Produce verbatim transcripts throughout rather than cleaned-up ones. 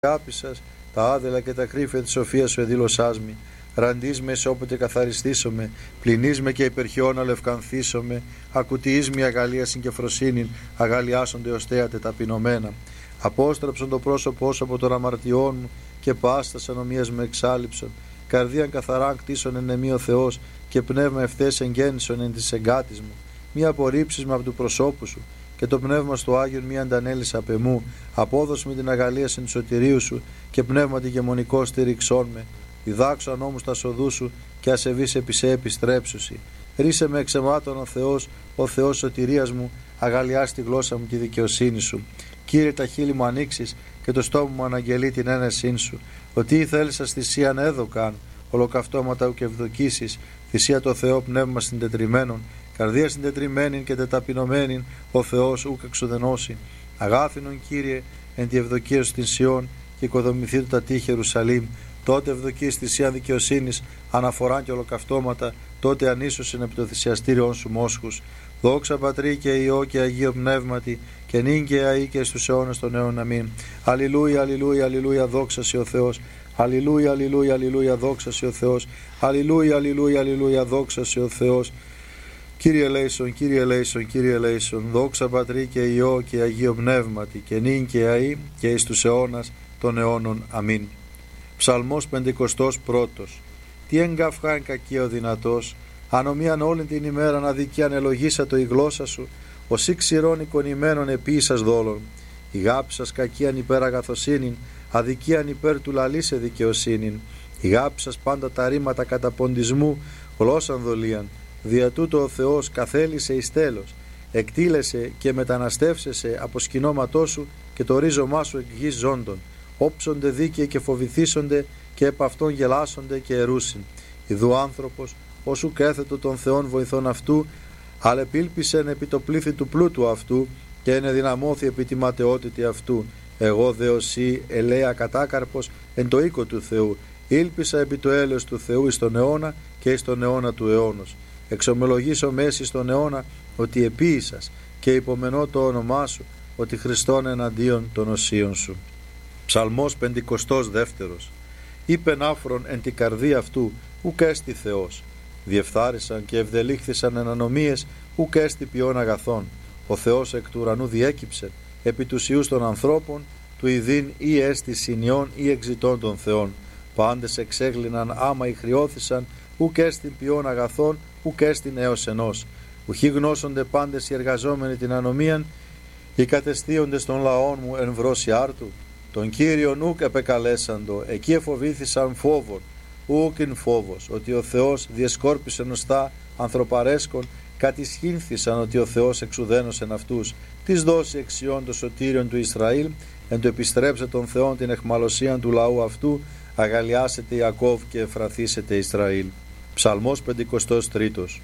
αγάπη σας, τα άδελα και τα κρύφια της σοφίας σου εδήλωσάς μη. Ραντείς με όποτε καθαριστήσομαι, πληνείς με και υπερχιώνα λευκανθήσομαι, ακουτιείς με αγαλίασιν και φροσύνην, αγαλιάσονται ως θέατε ταπεινωμένα. Απόστρεψον το πρόσωπό σου από των αμαρτιών μου και πάστας ανομίας με εξάλειψον. Καρδίαν καθαράν κτίσον εν εμεί ο Θεός και πνεύμα ευθές εγγέννησον εν της εγκάτης μου. Μη απορρίψεις με από του προσώπου σου και το πνεύμα στο Άγιον μη αντανέλεις απ' εμού. Απόδος με την αγαλίασιν του σωτηρίου σου και πνεύματι γεμονικό στήριξόν με. Διδάξω όμως τα σοδού σου και ασεβείς επί σε επιστρέψουσι. Ρίσε με εξαιμάτων ο Θεός, ο Θεός σωτηρίας μου, αγαλιάς τη γλώσσα μου και δικαιοσύνη σου. Κύριε, τα χείλη μου ανοίξεις και το στόμα μου αναγγελεί την ένεσήν σου. Ότι ή θέλησας θυσίαν έδωκαν, ολοκαυτώματα ουκ ευδοκίσεις, θυσία το Θεό πνεύμα συντετριμένων, καρδία συντετριμένην και τεταπεινωμένην, ο Θεός ουκ εξουδενώσει. Αγάθινον Κύριε, εν τη ευδοκία σου την Σιών και οικοδομηθεί τα τείχη Ιερουσαλήμ. Τότε ευδοκείς θυσίαν δικαιοσύνης, αναφοράν και ολοκαυτώματα, τότε ανίσωσιν επί το θυσιαστήριον σου μόσχους. Δόξα Πατρί και Υιό και Αγίο Πνεύματι, και νυν και αεί και στους αιώνας των αιώνων. Αμήν. Αλληλούια, αλληλούια, αλληλούια, δόξα σοι ο Θεός. Αλληλούια, αλληλούια, αλληλούια, δόξα σοι ο Θεός. Αλληλούια, αλληλούια, αλληλούια, δόξα σοι ο Θεός. Κύριε ελέησον, Κύριε ελέησον, Κύριε ελέησον. Δόξα Πατρί και Υιό και Αγίο Πνεύματι, και νυν και αεί και εις τους αιώνας των αιώνων. Αμήν. Ψαλμός πεντηκοστός πρώτος. Τι εγκαυχά εν κακία ο δυνατός, ανομίαν όλη την ημέραν αδικίαν ελογίσατο η γλώσσα σου, ως ή ξηρών εικονημένων επίησας δόλων. Η γάπη σας κακίαν υπέρ αγαθοσύνην, αδικίαν υπέρ του λαλήσε δικαιοσύνην. Η γάπη σας πάντα τα ρήματα κατά ποντισμού, γλώσσαν δολίαν. Δια τούτο ο Θεός καθέλησε εις τέλος, εκτήλεσε και μεταναστεύσεσαι από σκηνώματό σου και το ρίζωμά σου εκ γης ζώντων. Όψονται δίκαιοι και φοβηθήσονται και επ' αυτόν γελάσονται και ερούσιν. Ιδού άνθρωπος, όσου κέθετο των Θεών βοηθών αυτού, αλεπίλπισεν επί το πλήθη του πλούτου αυτού και ενεδυναμώθη επί τη ματαιότητη αυτού. Εγώ δε οσί ελέα κατάκαρπος εν το οίκο του Θεού, ήλπισα επί το έλεος του Θεού εις τον αιώνα και εις τον αιώνα του αιώνος. Εξομολογήσω μέση στον αιώνα ότι επίησας και υπομενώ το όνομά σου, ότι Χριστόν εναντίον των οσίων σου. Ψαλμός πεντηκοστός δεύτερος. Είπεν άφρον εν την καρδία αυτού, ουκ έστι Θεός. Διεφθάρισαν και ευδελήχθησαν εν ανομίες, ουκ έστι ποιόν αγαθών. Ο Θεός εκ του ουρανού διέκυψε, επί τους ιούς των ανθρώπων, του ειδήν ή έστι συνιών ή εξητών των Θεών. Πάντες εξέγλυναν άμα ηχριώθησαν, ουκ έστι ποιόν αγαθών, ουκ έστι έως ενός. Ουχή γνώσονται πάντες οι εργαζόμενοι την ανομίαν, οι κατεστίοντες των λαών μου εν βρώσει άρτου. Τον Κύριον ουκ επεκαλέσαντο, εκεί εφοβήθησαν φόβον, ούκιν φόβος, ότι ο Θεός διεσκόρπισε νοστά ανθρωπαρέσκον, κατησχύνθησαν ότι ο Θεός εξουδένωσεν αυτούς. Τις δώσει εξιών το σωτήριον του Ισραήλ, εν το επιστρέψε τον Θεόν την εχμαλωσίαν του λαού αυτού, αγαλιάσετε Ιακώβ και εφραθήσετε Ισραήλ. Ψαλμός πεντηκοστός τρίτος.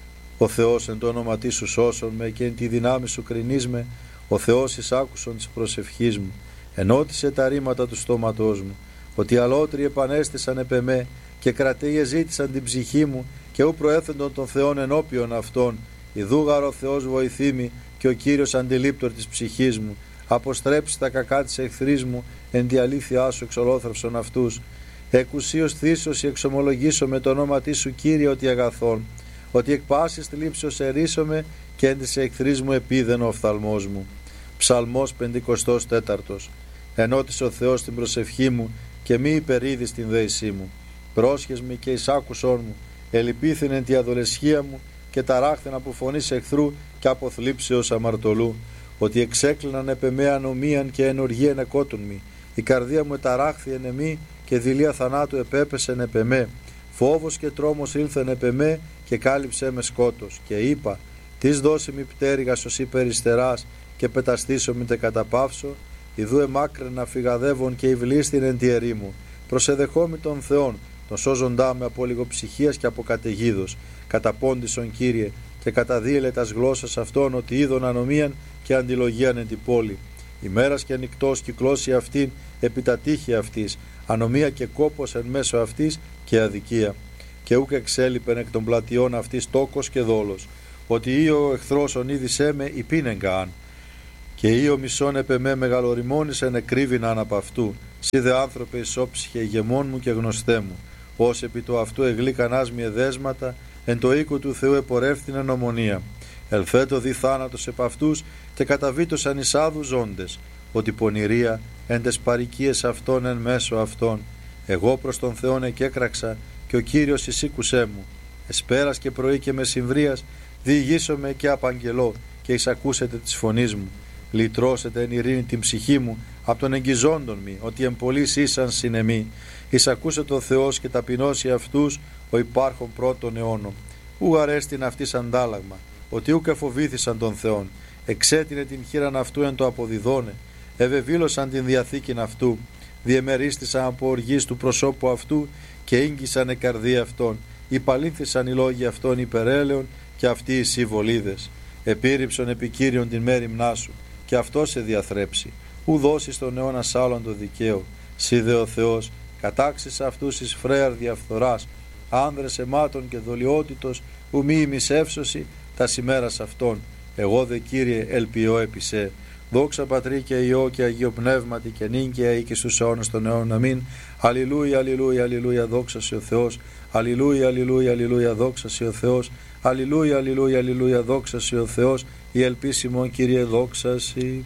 Ο Θεός εν το όνομα τι σου σώσον με και εν τη δυνάμει σου κρινείς με, ο Θεός εισάκουσον της προσευχής μου. Ενώτισε τα ρήματα του στόματός μου, ότι αλότριοι επανέστησαν επ' εμέ και κρατείε ζήτησαν την ψυχή μου και ου προέθεντον των Θεών ενώπιον αυτών. Ιδούγαρο Θεός βοηθήμη και ο Κύριος αντιλήπτορ της ψυχής μου. Αποστρέψει τα κακά της εχθρής μου, εν τη αλήθειά σου εξολόθρευσον αυτούς. Εκουσίως θύσωση εξομολογήσω με το όνομα τι σου Κύριε ότι αγαθών, ότι εκ πάσης θλίψεως ερίσομαι και εν της εχθρής μου επίδεν ο οφθαλμός μου. Ψαλμός πεντηκοστός τέταρτος. Ενώτησε ο Θεός την προσευχή μου και μη υπερίδει την δέησή μου. Πρόσχες με και εισάκουσόν μου, ελυπήθην εν τη αδολεσχία μου και ταράχθεν από φωνής εχθρού και από θλίψεως αμαρτωλού. Ότι εξέκλειναν επ' εμέ ανομίαν και ενοργίαν εκότουν μη. Η καρδία μου εταράχθη εν εμή και δειλία θανάτου επέπεσεν επ' εμέ. Φόβος και τρόμος ήλθεν επ' εμέ και κάλυψέ με σκότος. Και είπα, τις δώσει μη πτέρυγας ως υπεριστεράς και πεταστήσω μη τε καταπαύσω. Ιδού εμάκραινα φυγαδεύων και υβλίστην εν τη ερήμου. Προσεδεχόμη των Θεών, τον σώζοντά με από λιγοψυχίας και από καταιγίδος. Καταπόντισον Κύριε, και καταδίελε τας γλώσσας αυτών ότι είδων ανομίαν και αντιλογίαν εν την πόλη. Ημέρας και νυκτός κυκλώσει αυτήν επί τα τείχη αυτής, ανομία και κόπος εν μέσω αυτής και αδικία. Και ούκ εξέλιπεν εκ των πλατιών αυτής τόκος και δόλος. Ότι ή ο εχθρός ονείδησέ με υπήνεγκα αν. Και ή ο μισόν επ' εμέ μεγαλοριμώνησε νεκρίβηναν απ' αυτού. Σι δε άνθρωπε ισόψυχε ηγεμόν μου και γνωστέ μου, ως επί το αυτού εγλήκαν άσμιε δέσματα, εν το οίκο του Θεού επορεύθυνε νομονία. Ελθέτω δι θάνατος επ' αυτούς και καταβήτωσαν εις άδους ζώντες, ότι πονηρία εν τες παροικίες αυτών εν μέσω αυτών. Εγώ προς τον Θεόν εκέκραξα και ο Κύριος εισήκουσέ μου. Εσπέρας και πρωί και μεσημβρίας διηγήσομαι και απαγγελώ και εισακούσετε της φωνής μου. Λυτρώσετε εν ειρήνη την ψυχή μου από τον εγγυζόντων μη, ότι εμπολείς ήσαν συνεμή. Εισακούσε ο Θεός και ταπεινώσει αυτούς ο υπάρχον πρώτων αιώνων. Ου αρέστην αυτής αντάλλαγμα, ότι ούκ εφοβήθησαν τον Θεόν. Εξέτεινε την χείραν αυτού εν το αποδιδώνε. Ευεβήλωσαν την διαθήκην αυτού. Διεμερίστησαν από οργής του προσώπου αυτού και ήγγισαν η καρδία αυτών. Υπαλήθησαν οι λόγοι αυτών υπερέλεων και αυτοί οι συμβολίδες. Επίρρηψον επικύριον την μέρημνά σου και αυτό σε διαθρέψει. Ου δώσεις τον αιώνα άλλον το δικαίο. Σι δε ο Θεός κατάξεις αυτούς εις φρέαρ διαφθοράς, άνδρες αιμάτων και δολιότητος, ου μη ημισεύσωση τα σημέρας αυτών. Εγώ δε Κύριε ελπιώ επισέ. Δόξα Πατρί και Υιό και Αγίο Πνεύματι και νυν και αεί και στους αιώνας των αιώνων. Αμήν. Αλληλούια, αλληλούια, αλληλούια, δόξα σε ο Θεός. Αλληλούια, αλληλούια, αλληλούια, δόξα σε ο Θεός. Αλληλούια, αλληλούια, αλληλούια, δόξα σε ο Θεός. Η ελπίσιμο Κύριε δόξα σοι.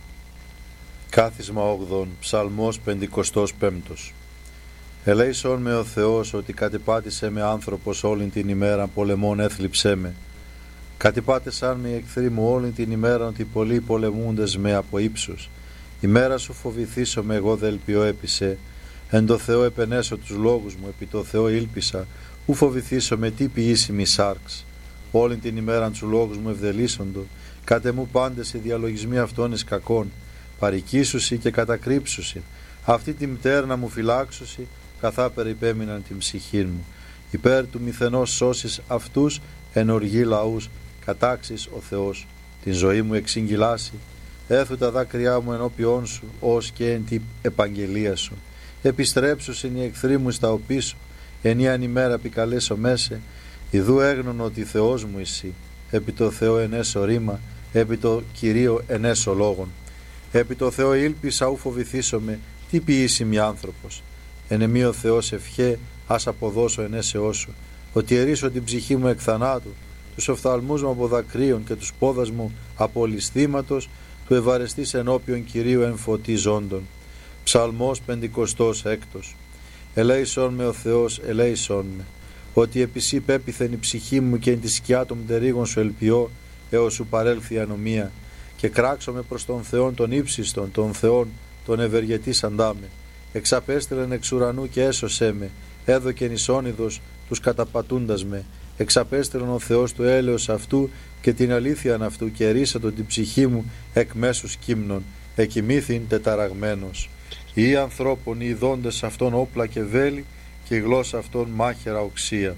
Κάθισμα όγδον, Ψαλμός πεντηκοστός πέμπτος. Ελέησον με ο Θεός ότι κατεπάτησε με άνθρωπος όλην την ημέρα, πολεμών έθλιψέ με. Κατεπάτησαν με οι εχθροί μου όλην την ημέρα, ότι πολλοί πολεμούντες με από ύψους. Ημέρα σου φοβηθήσω με, εγώ δε ελπιώ έπισε. Εν το Θεό επενέσω τους λόγους μου, επί το Θεό ήλπισα. Ου φοβηθήσω με τι ποιήσιμη σάρξ. Όλην την ημέραν του λόγους μου ευδελίσσοντο. Κάτε μου πάντες οι διαλογισμοί αυτών εις κακών. Παρικήσουσι και κατακρύψουσι. Αυτή τη μητέρνα μου φυλάξουσι, καθά περιπέμειναν την ψυχήν μου. Υπέρ του μηθενός σώσεις αυτούς, εν οργή λαούς, κατάξεις ο Θεός. Την ζωή μου εξηγγυλάσει, έθου τα δάκρυά μου ενώπιόν σου, ως και εν την επαγγελία σου. Επιστρέψουσιν οι εχθροί μου στα οπίσω, ενίαν ημέρα επικαλέσω μέσε, ιδού έγνων ότι Θεός μου εσύ. Επί το Θεό ενέσω ρήμα, επί το Κυρίο ενέσω λόγων. Επί το Θεό ήλπισα ου φοβηθήσομαι, τι ποιήσιμη άνθρωπος. Εν εμή ο Θεός ευχέ, ας αποδώσω ενέσεώ σου, ότι ερίσω την ψυχή μου εκ θανάτου, τους οφθαλμούς μου από δακρύων και τους πόδας μου από ληστήματος, του ευαρεστής ενώπιον Κυρίου εν φωτί ζώντων. Ψαλμός πεντηκοστός έκτος. Ελέησον με ο Θεός, ελέησον με, ότι επί σύ πέπιθεν η ψυχή μου και εν τη σκιά των μτερίγων σου ελπιώ, έως σου παρέλθει η ανομία. Και κράξομαι προς τον Θεόν τον ύψιστον, τον Θεόν τον ευεργετής αντάμε. Εξαπέστειλεν εξ ουρανού και έσωσέ με, έδωκεν εις όνειδος τους καταπατούντας με. Εξαπέστειλεν ο Θεός του έλεος αυτού και την αλήθειαν αυτού και ερίσατον την ψυχή μου εκ μέσους κύμνων, εκοιμήθην τεταραγμένος. Οι ανθρώπων οι ειδώντες αυτών όπλα και βέλη και η γλώσσα αυτών μάχαιρα οξία.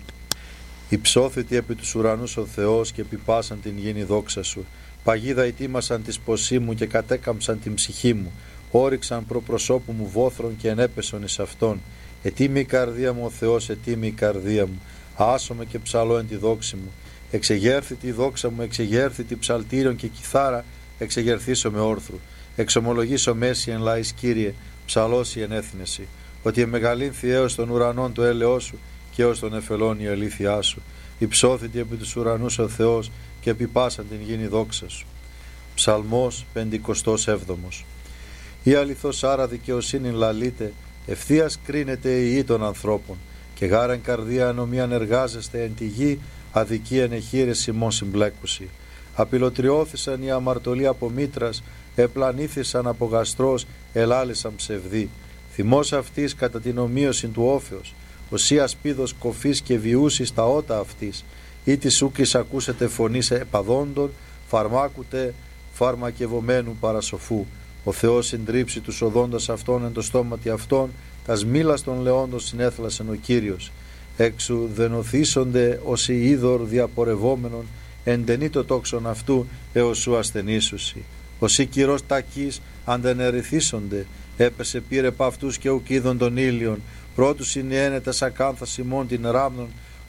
Υψώθητη επί τους ουρανούς ο Θεός και επιπάσαν την γήνη δόξα σου. Παγίδα ετοίμασαν της ποσή μου και κατέκαμψαν την ψυχή μου. Όριξαν προπροσώπου μου βόθρων και ενέπεσον εις αυτόν. Ετοίμη η καρδία μου ο Θεός, ετοίμη η καρδία μου. Άσομαι και ψαλώ εν τη δόξη μου. Εξεγέρθη τη δόξα μου, εξεγέρθη τη ψαλτήριον και κιθάρα, εξεγερθήσω με όρθρου. Εξομολογήσω μέση εν λαής Κύριε, ψαλώσει εν έθνεση. Ότι εμεγαλύνθη έως των ουρανών το έλεος σου και έως των εφελών η αλήθειά σου. Υψώθητη επί τους ουρανούς ο Θεός και επιπάσαν την γήνη δόξα σου. Ψαλμός πεντηκοστός έβδομος. Η αληθώς άρα δικαιοσύνη λαλείτε, ευθείας κρίνεται η γη των ανθρώπων, και γάραν καρδία ανομίαν εργάζεστε εν τη γη, αδικίαν εχείρες ημών συμπλέκουσι. Απειλωτριώθησαν οι αμαρτωλοί από μήτρας, επλανήθησαν από γαστρός, ελάλησαν ψευδοί. Θυμός αυτής κατά την ομοίωση του όφεως, οσίας πίδος κοφής και βιούσης τα ότα αυτής, ή της ούκης ακούσετε φωνής επαδόντων, φαρμάκουτε φαρμακευομένου παρασοφού. Ο Θεός συντρίψει τους οδόντας αυτών εν το στόματι αυτών, τας μήλας των λεόντων συνέθλασεν ο Κύριος. Έξου δενοθήσονται ως οι είδωρ διαπορευόμενων, εντενεί το τόξον αυτού έως σου ασθενήσουσι. Ως οι κυρός τακείς αντενερηθήσονται, έπεσε πήρε π' αυτούς και ουκ είδων των ήλιων, πρώτους είναι ένετας ακάνθας ημών την ράμνων,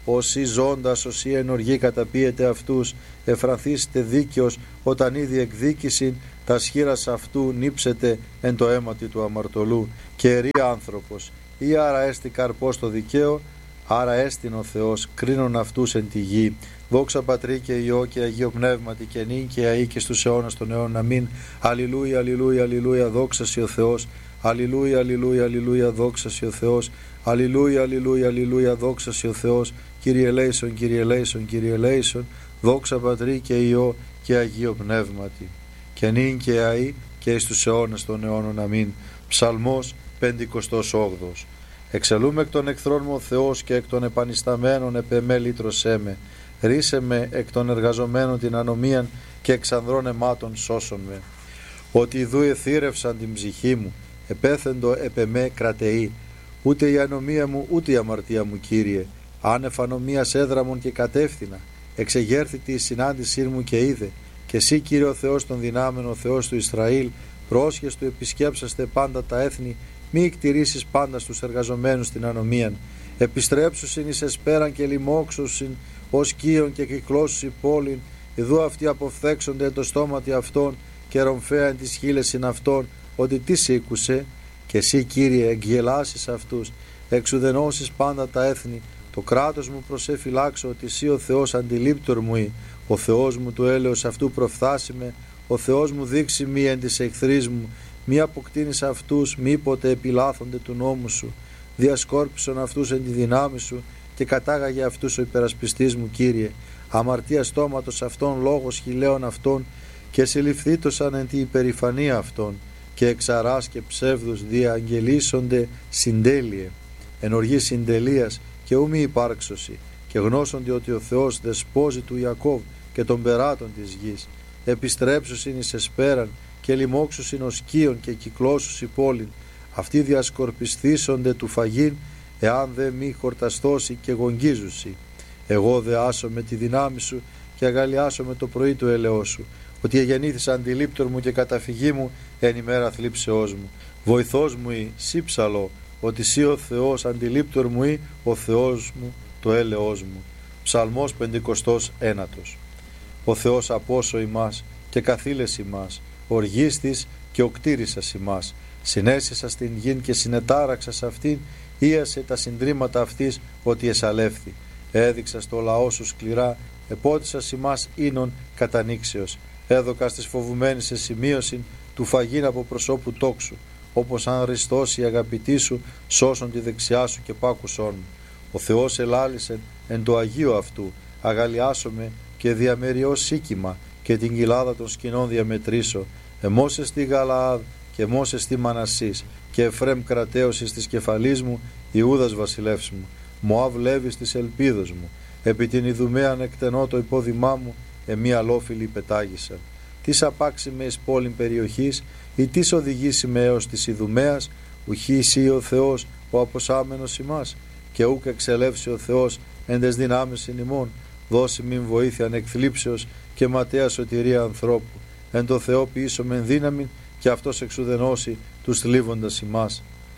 Όσοι ζώντας, όσοι ενοργοί καταπίετε αυτούς, εφρανθήσετε δίκαιος, όταν ήδη εκδίκησιν, τα σχήρας αυτού νύψετε εν το αίματι του αμαρτωλού. Και ερεί άνθρωπος, ή άρα έστι καρπός το δικαίο, άρα έστειν ο Θεός, κρίνον αυτούς εν τη γη. Δόξα Πατρί και Υιό και Αγίο Πνεύματι και νυν και αεί και στους αιώνας των αιώνων. Αμήν. Αλληλούια, αλληλούια, αλληλούια, δόξα σοι ο Θεός. Αλληλούια, αλληλούια, αλληλούια, δόξα σοι ο Θεός. Αλληλούια, αλληλούια, αλληλούια, δόξα σοι ο Θεός. Κύριε ελέησον, Κύριε ελέησον, Κύριε ελέησον. Δόξα Πατρί και Υιό και Αγίο Πνεύματι και νυν και αεί και εις τους αιώνας των αιώνων. Αμήν. Ψαλμός πεντηκοστός όγδοος. Εξελούμε εκ των εχθρών μου ο Θεός και εκ των επανισταμένων επ' εμέ λύτρωσέ με. Ρίσε με εκ των εργαζομένων την ανομίαν και εξ ανδρών αιμάτων σώσον με. Ότι ιδού εθύρευσαν την ψυχή μου, επέθεντο επ' εμέ κρατεή. Ούτε η ανομία μου ούτε η αμαρτία μου, Κύριε. Άνευ ανομίας έδραμον και κατεύθυνα. Εξεγέρθητη η συνάντησή μου και είδε. Και εσύ, Κύριε ο Θεός των δυνάμεων, ο Θεός του Ισραήλ, πρόσχες του επισκέψαστε πάντα τα έθνη, μη εκτηρήσεις πάντα στους εργαζομένους την ανομίαν. Επιστρέψουσιν εις εσπέραν και λοιμόξουσιν ως κύων και κυκλώσουσι πόλην, ιδού αυτοί αποφθέξονται το στόματι αυτών και ρομφέαν τις χείλεσιν αυτών, ότι τι σήκουσε. Και εσύ, Κύριε, εκγελάσεις αυτούς, εξουδενώσεις πάντα τα έθνη. Το κράτος μου προσεφυλάξω, ότι εσύ ο Θεός αντιλήπτορ μου ή, ο Θεός μου το έλεος αυτού προφθάσιμε, ο Θεός μου δείξει μη εν της εχθρής μου, μη αποκτήνεις αυτούς, μήποτε επιλάθονται του νόμου σου. Διασκόρπισον αυτούς εν τη δυνάμει σου και κατάγαγε αυτούς ο υπερασπιστής μου, Κύριε. Αμαρτία στόματος αυτών, λόγος χιλέων αυτών και συλληφθήτωσαν εν τη υπερηφανία αυτών και εξαράς και ψεύδους διαγγελίσονται συντέλειε. Ενοργή συντελείας και ου μη υπάρξωση και γνώσονται ότι ο Θεός δεσπόζει του Ιακώβ και των περάτων της γης. Επιστρέψουσιν εις εσπέραν και λοιμόξουσιν ως κύων και κυκλώσουσι πόλην. Αυτοί διασκορπισθήσονται του φαγήν, εάν δε μη χορταστώσει και γογγίζουσι. Εγώ δε άσω με τη δυνάμει σου και αγαλιάσω με το πρωί του έλεος σου, ότι εγεννήθησα αντιλήπτορ μου και καταφυγή μου εν ημέρα θλίψεώς μου. Βοηθός μου ή σύψαλο, ότι σύ ο Θεός αντιλήπτορ μου ή ο Θεός μου το έλεος μου. Ψαλμός πεντηκοστός ένατος. Ο Θεός απόσο ημάς και καθήλες ημάς, οργίστης και οκτήρησας ημάς. Συνέσισα στην γην και συνετάραξα σε αυτήν, ίασε τα συντρίμματα αυτής ότι εσαλεύθη. Έδειξα στο λαό σου σκληρά, επότισας ημάς ίνων κατανήξεως. Έδωκα στις φοβουμένης σε σημείωση του φαγήν από προσώπου τόξου, όπως αν ριστώσει η αγαπητή σου, σώσον τη δεξιά σου και πάκουσόν μου. Ο Θεός ελάλησεν εν το Αγίο αυτού, αγαλιάσομαι και διαμεριώ σίκημα και την κοιλάδα των σκηνών διαμετρήσω. Εμώσες στη Γαλαάδ και εμώσες στη Μανασής και Εφρέμ κρατέωσης της κεφαλής μου, Ιούδας βασιλεύς μου. Μωάβ Λέβης της ελπίδος μου, επί την Ιδουμαίαν εκτενώ το υπόδημά μου, εμεί αλόφιλοι πετάγησαν. Τις απάξει με εις πόλην περιοχής, ή τις οδηγήσει με έως της Ιδουμαίας, ουχή εσύ ο Θεός, ο αποσάμενος ημάς, και ούκ εξελεύσει ο Θεός εν τες δυνάμεις εν ημών, δώσει μην βοήθεια εκθλίψεως και ματέα σωτηρία ανθρώπου. Εν το Θεό ποιήσομεν δύναμην και αυτός εξουδενώσει τους θλίβοντας ημάς.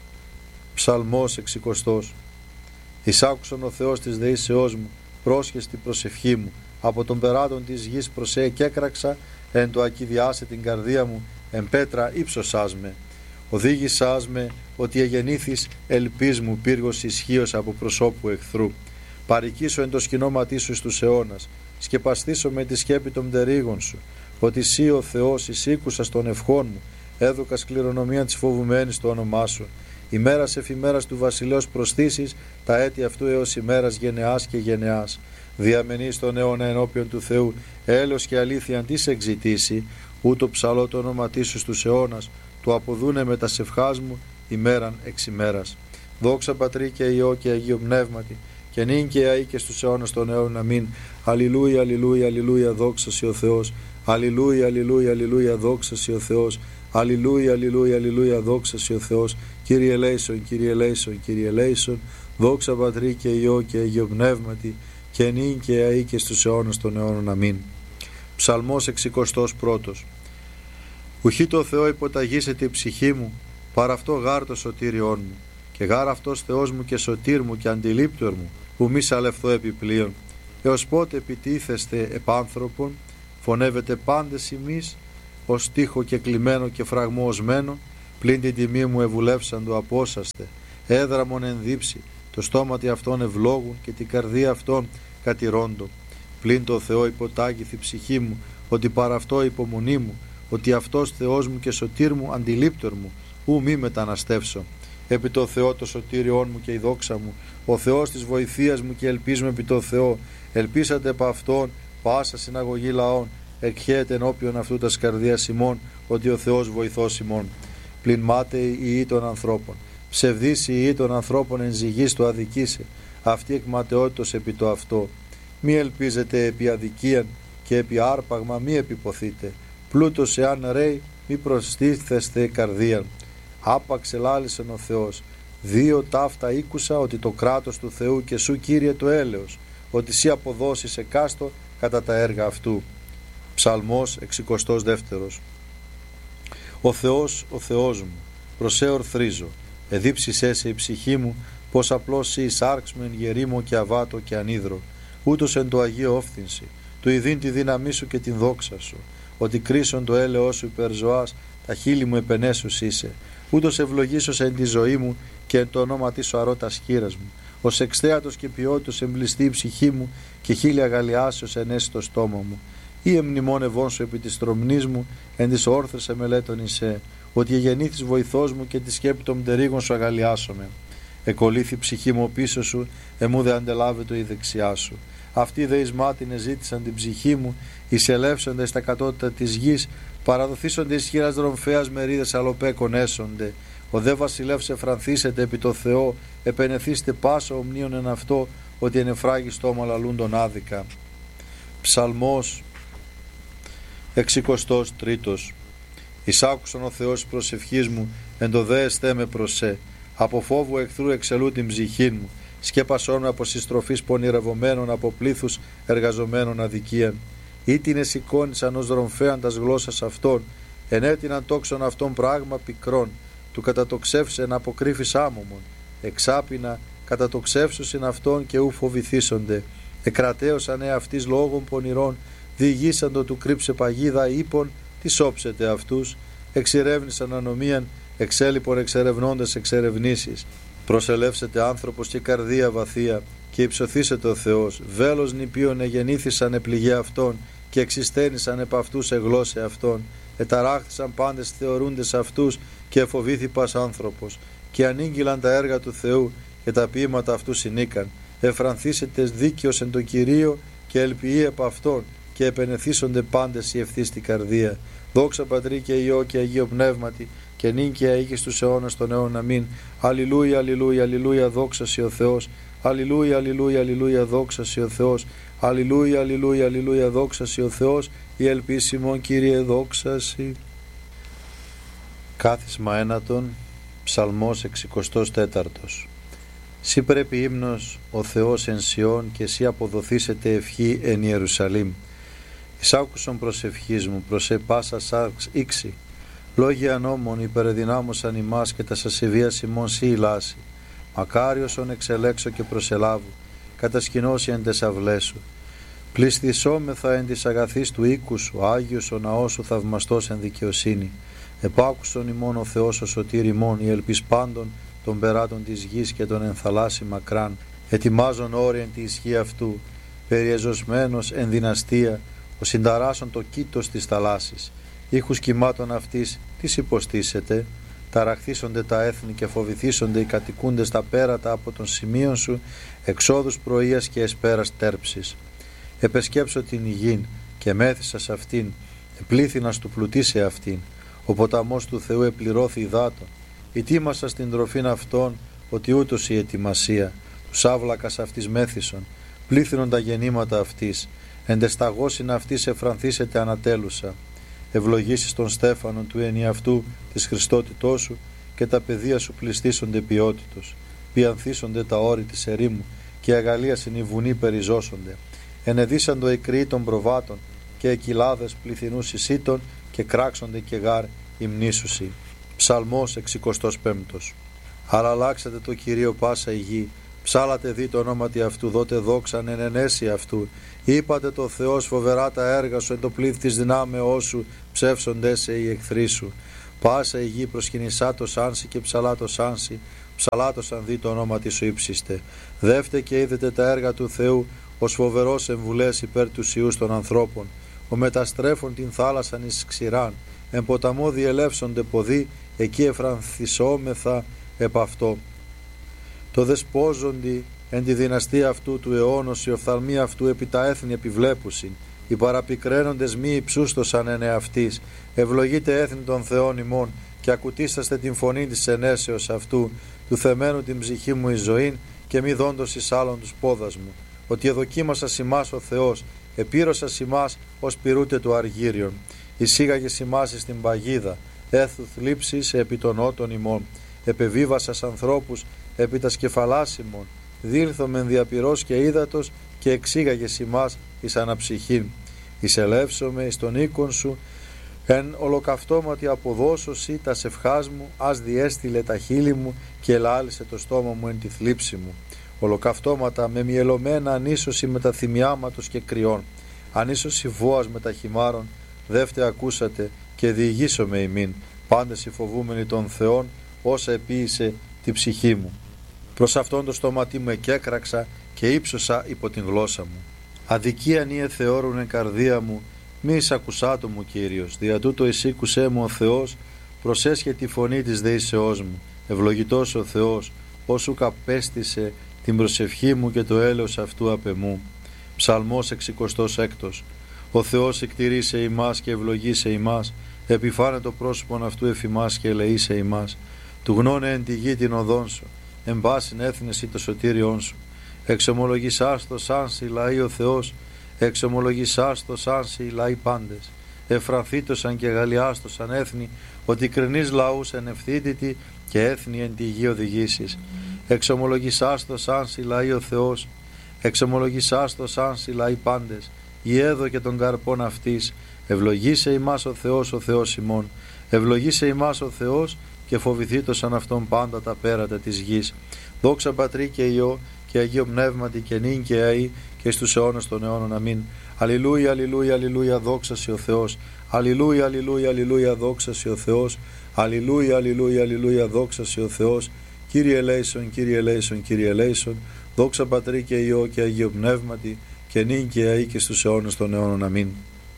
Ψαλμός εξηκοστός. Εισάκουσον ο Θεός της δεήσεώς μου, πρόσχες την προσευχή μου, από τον περάτων της γης προσέ και έκραξα, εν το ακιδιάσε την καρδία μου, εν πέτρα ύψωσάς με. Οδήγησάς με, ότι εγεννήθης ελπίς μου πύργος ισχύος από προσώπου εχθρού. Παρικήσω εν το σκηνώματί σου στους αιώνας, σκεπαστήσω με τη σκέπη των πτερίγων σου, ότι εσύ ο Θεός εισήκουσας των ευχών μου, έδωκας κληρονομία της φοβουμένης το όνομά σου. Ημέρας εφημέρας του βασιλέως προσθήσεις, τα έτη αυτού έως ημέρας γενεάς και γενεάς. Διαμενείς τον αιώνα ενώπιον του Θεού, έλεος και αλήθεια τι εξητήσει, ούτω ψαλώ το όνοματί σου στους αιώνας, του αποδούνε με τα σευχάς μου ημέραν εξ ημέρας. Δόξα Πατρί και Υιό και Αγίο Πνεύματι, και νυν και αεί και στους αιώνας των αιώνων. Αμήν. Αλληλούια, αλληλούια, αλληλούια, δόξα σοι ο Θεός. Αλληλούια, αλληλούια, αλληλούια, δόξα σοι ο Θεός. Αλληλούια, αλληλούια, αλληλούια, δόξα σοι ο Θεός. Κύριε ελέησον, Κύριε ελέησον, Κύριε ελέησον. Δόξα Πατρί και Υιό και Αγίο Πνεύματι, και νυν και αεί και στους αιώνας των αιώνων. Αμήν. Ψαλμός εξηκοστός πρώτος. Ουχή το Θεό υποταγήσεται η ψυχή μου, παρά αυτό γάρ το σωτήριόν μου, και γάρα αυτός Θεός μου και σωτήρ μου και αντιλήπτορ μου, που μη σαλευθώ επιπλέον. Έως πότε επιτίθεστε επάνθρωπον, φωνεύετε πάντες ημείς, ως τείχο και κλειμένο και φραγμό οσμένο, πλην την τιμή μου ευουλεύσαντο απόσαστε, έδραμον ενδύψει, το στόματι αυτών ευλόγουν και την καρδία αυτών κατηρώντο. Πλην το Θεό υποτάγηθη ψυχή μου, ότι παρά αυτό υπομονή μου, ότι αυτός Θεός μου και σωτήρ μου αντιλήπτορ μου, ου μη μεταναστεύσω. Επί το Θεό το σωτήριόν μου και η δόξα μου, ο Θεός της βοηθείας μου και ελπίζουμε επί το Θεό, ελπίσατε επ' αυτόν πάσα συναγωγή λαών, εκχέεται ενώπιον αυτού τας καρδίας ημών, ότι ο Θεός βοηθός ημών. Πλην μάταιοι οι ή των ανθρώπων, ψευδείς οι ή των ανθρώπων εν ζυγής το αδικήσε, αυτή εκματαιότητος επί το αυτό. Μη ελπίζετε επί αδικίαν και επί άρπαγμα μη επιποθείτε, πλούτος εάν ρέει μη προστίθεστε καρδίαν. Άπαξ ελάλησεν ο Θεός, δύο ταύτα ήκουσα, ότι το κράτος του Θεού και σου Κύριε το έλεος, ότι σύ αποδώσεις εκάστο κατά τα έργα αυτού. Ψαλμός εξηκοστός δεύτερος. Ο Θεός, ο Θεός μου, προσέ ορθρίζω, εδίψησέ σε η ψυχή μου, πως απλώς σύ εισάρξ με εν γερήμο και αβάτο και ανίδρο, ούτως εν το Αγίο όφθυνση, του ειδήν τη δύναμή σου και την δόξα σου, ότι κρίσον το έλεος σου υπερζωάς, τα χείλη μου επενέσους είσαι, ούτως ευλογήσος εν τη ζωή μου και εν το όνομα της σου αρώ τας χείρας μου, ως εξθέατος και ποιότητος εμπληστεί η ψυχή μου και χείλη αγαλιάσεως ενέσει το στόμα μου. Ή εμνημόνευόν σου επί της τρομνής μου, εν της όρθρες εμελέτων εισέ, ότι εγεννήθης βοηθός μου και τη σκέπη των μτερίγων σου αγαλιάσομαι. Εκολύθη η ψυχή μου πίσω σου, εμού δε αντελάβετο η δεξιά σου. Αυτοί δε εις μάτιν εζήτησαν την ψυχή μου, εισελεύσονται στα κατώτατα της γης, παραδοθήσονται εις χείρας δρομφέας μερίδες αλοπέκων έσονται. Ο δε βασιλεύς εφρανθήσετε επί το Θεό, επενεθήστε πάσα ομνίων εν αυτό, ότι εν εφράγει στόμα λαλούντον άδικα. Ψαλμός εξηκοστός τρίτος. Εισάκουσον ο Θεός προσευχής μου, εν το δε εστέ με προσέ. Από φόβου εχθρού εξελού την ψυχή μου, σκέπασόν με από συστροφής πονηρευομένων, από πλήθους εργαζομένων αδικίαν. Ήτινε σηκώνησαν ως δρομφέαν τας γλώσσας αυτών, ενέτειναν τόξον αυτών πράγμα πικρών, του κατατοξεύσεν αποκρύφης άμωμον, εξάπινα κατατοξεύσουσιν αυτών και ου φοβηθήσονται. Εκρατέωσαν εαυτής λόγων πονηρών, διηγήσαντο του κρύψε παγίδα ύπων, τι σώψετε αυτούς, εξηρεύνησαν ανομίαν, εξέλιπον εξερευνώντας εξερευνήσεις. Προσελεύσετε άνθρωπος και καρδία βαθία, και υψωθήσετε ο Θεός. Βέλος νηπίων εγεννήθησαν επληγέ αυτών, και εξιστένησαν επ' αυτούς εγλώσσε αυτών. Εταράχθησαν πάντες θεωρούντες αυτούς, και εφοβήθη πας άνθρωπος. Και ανήγγυλαν τα έργα του Θεού, και τα ποίηματα αυτού συνήκαν. Εφρανθήσετε δίκαιος εν το Κυρίο, και ελπιεί επ' αυτών, και επενεθήσονται πάντες οι ευθύς στην καρδία. Δόξα Πατρί και Υιό και Αγίο Πνεύματι, και νυν και αίγης τους αιώνας των αιώνων. Αμήν. Αλληλούια, αλληλούια, αλληλούια, δόξα σοι ο Θεός. Αλληλούια, αλληλούια, αλληλούια, δόξα σοι ο Θεός. Αλληλούια, αλληλούια, αλληλούια, δόξα σοι ο Θεός. Η ελπίσιμον Κύριε, δόξα σοι. Κάθισμα ένατον, Ψαλμός εξηκοστός τέταρτος. Σύ πρέπει ύμνος ο Θεός εν Σιών, και σύ αποδοθήσετε ευχή εν Ιερουσαλήμ. Εισάκουσον προσευχής μου, προσέ πάσα σάρξ ήξη. Λόγια νόμων υπερεδυνάμωσαν ημάς, και τα σασεβίας ημών σύ ηλάσει. Μακάριος ον εξελέξω και προσελάβου, κατασκηνώσει εν τες αυλές σου. Πληστησόμεθα εν της αγαθής του οίκου σου, Άγιος ο ναός σου θαυμαστός εν δικαιοσύνη. Επάκουσον ημών ο Θεός ο σωτήρ ημών, η ελπίς πάντων των περάτων της γης και των ενθαλάσσι μακράν. Ετοιμάζον όρι εν τη ισχύ αυτού, περιεζωσμένος εν δυναστεία, ο συνταράσσον το κήτος της θαλάσσης. Ήχους κυμάτων αυτής τις υποστήσετε, ταραχθήσονται τα έθνη και φοβηθήσονται οι κατοικούντες τα πέρατα από των σημείων σου, εξόδους πρωίας και εσπέρας τέρψης. Επεσκέψω την υγιήν και μέθησα σ' αυτήν, επλήθυνας του πλουτίσε αυτήν. Ο ποταμός του Θεού επληρώθη υδάτων. Ετοίμασα στην τροφήν αυτών, ότι ούτως η ετοιμασία. Τους άβλακας αυτής μέθησον, πλήθυνον τα γεννήματα αυτής. Εντεσταγώσιν αυτής εφρανθήσετε ανατέλουσα. Ευλογήσεις των στέφανων του ενιαυτού της Χριστότητός σου, και τα παιδεία σου πληστήσονται ποιότητος. Πιανθήσονται τα όρη της ερήμου, και αγαλίασιν οι βουνοί περιζώσονται. Ενεδίσαντο οι κρυοί των προβάτων, και οι κοιλάδες πληθυνούς εισήτων, και κράξονται και γάρ υμνήσουσι. Ψαλμός εξηκοστός πέμπτος. Αλλά αλλάξατε το Κυρίο πάσα η γη, ψάλατε δι το ονόματι αυτού, δότε δόξαν εν ενέση αυτού. Είπατε το Θεός φοβερά τα έργα σου, εν το πλήθ της δυνάμεώς σου, ψεύσονται σε οι εχθροί σου. Πάσα η γη προσκυνησά το σάνσι και ψαλά το σάνσι, ψαλά το σαν δι το ονόματι σου ύψιστε. Δεύτε και είδετε τα έργα του Θεού, ως φοβερός εμβουλές υπέρ του ιούς των ανθρώπων. Ο μεταστρέφων την θάλασσαν εις ξηράν, εν ποταμό διελεύσονται ποδοί, εκεί εφρανθισόμεθα επ' αυτό. Το δεσπόζοντι εν τη δυναστεία αυτού του αιώνος, οι οφθαλμοί αυτού επί τα έθνη επιβλέπουσιν, οι παραπικραίνοντες μη υψούστοσαν εν εαυτής. Ευλογείτε έθνη των Θεών ημών και ακουτήσαστε την φωνή της ενέσεως αυτού, του θεμένου την ψυχή μου εις ζωήν και μη δόντος εις άλλων τους πόδας μου. Ότι εδοκίμασα ημάς ο Θεός, επίρωσα ημάς ως πυρούτε του αργύριον. Εισήγαγε ημάς εις την παγίδα, έθου θλίψης επί των ότων ημών. Επεβίβασας ανθρώπους επί τα σκεφαλάς ημών. Δήλθομεν διαπυρός και ύδατος και εξήγαγες ημάς εις αναψυχήν. Εισελεύσομαι εις τον οίκον σου, εν ολοκαυτώματι αποδώσωση τα σευχάς μου, ας διέστειλε τα χείλη μου και ελάλησε το στόμα μου εν τη θλίψη μου. Ολοκαυτώματα με μυελωμένα ανίσωση με τα θυμιάματος και κρυών, ανίσωση βόας με τα χυμάρων, δεύτε ακούσατε και διηγήσομαι ημίν, πάντες οι φοβούμενοι των Θεών, όσα επίησε τη ψυχή μου. Προς αυτόν το στόματί μου εκέκραξα και ύψωσα υπό την γλώσσα μου. Αδικίαν ή εθεώρουν εν καρδία μου, μη εισακουσάτο μου Κύριος, δια τούτο εισήκουσέ μου ο Θεός, προσέσχε τη φωνή της δεήσεώς μου. Ευλογητός ο Θεός, όσου καπέστησε την προσευχή μου και το έλεος αυτού απ' εμού. Ψαλμός εξηκοστός έκτος. Ο Θεός εκτηρήσε ημάς και ευλογήσε ημάς, επιφάνε το πρόσωπον αυτού εφημάς και ελεήσε ημάς. Του γνώνε εν τη γη την οδόν σου, εν πάσιν έθνεση το σωτήριόν σου. Εξομολογησάς το σάνσι λαοί ο Θεός, εξομολογησάς το σάνσι λαοί πάντες. Εφρανθήτωσαν και γαλλιάστοσαν έθνη, ότι κρινείς λαούς εν ευθύτητη και έθνη εν τη γη οδηγήσεις. Εξομολογησάς το σάνσι λαοί ο Θεός, εξομολογησάς το σάνσι λαοί πάντες. Η έδω και των καρπών αυτής, ευλογήσε ημάς ο Θεός ο Θεός ημών. Ευλογήσε ημάς ο Θεός και φοβηθήτωσαν αυτόν πάντα τα πέρατα της γης. Δόξα Πατρί και Υιό και Αγίο Πνεύματι και νυν και αεί και στους αιώνας των αιώνων. Αμήν. Αλληλούια, αλληλούια, αλληλούια, δόξασι ο Θεός. Αλληλούια, αλληλούια, αλληλούια, δόξασι ο Θεός. Αλληλούια, αλληλούια, αλληλούια, δόξασι ο Θεός. Κύριε ελέησον, Κύριε ελέησον, Κύριε ελέησον. Δόξα Πατρί και Υιό και Αγίο Πνεύματι και νυν και αεί και στους αιώνας των αιώνων. Αμήν.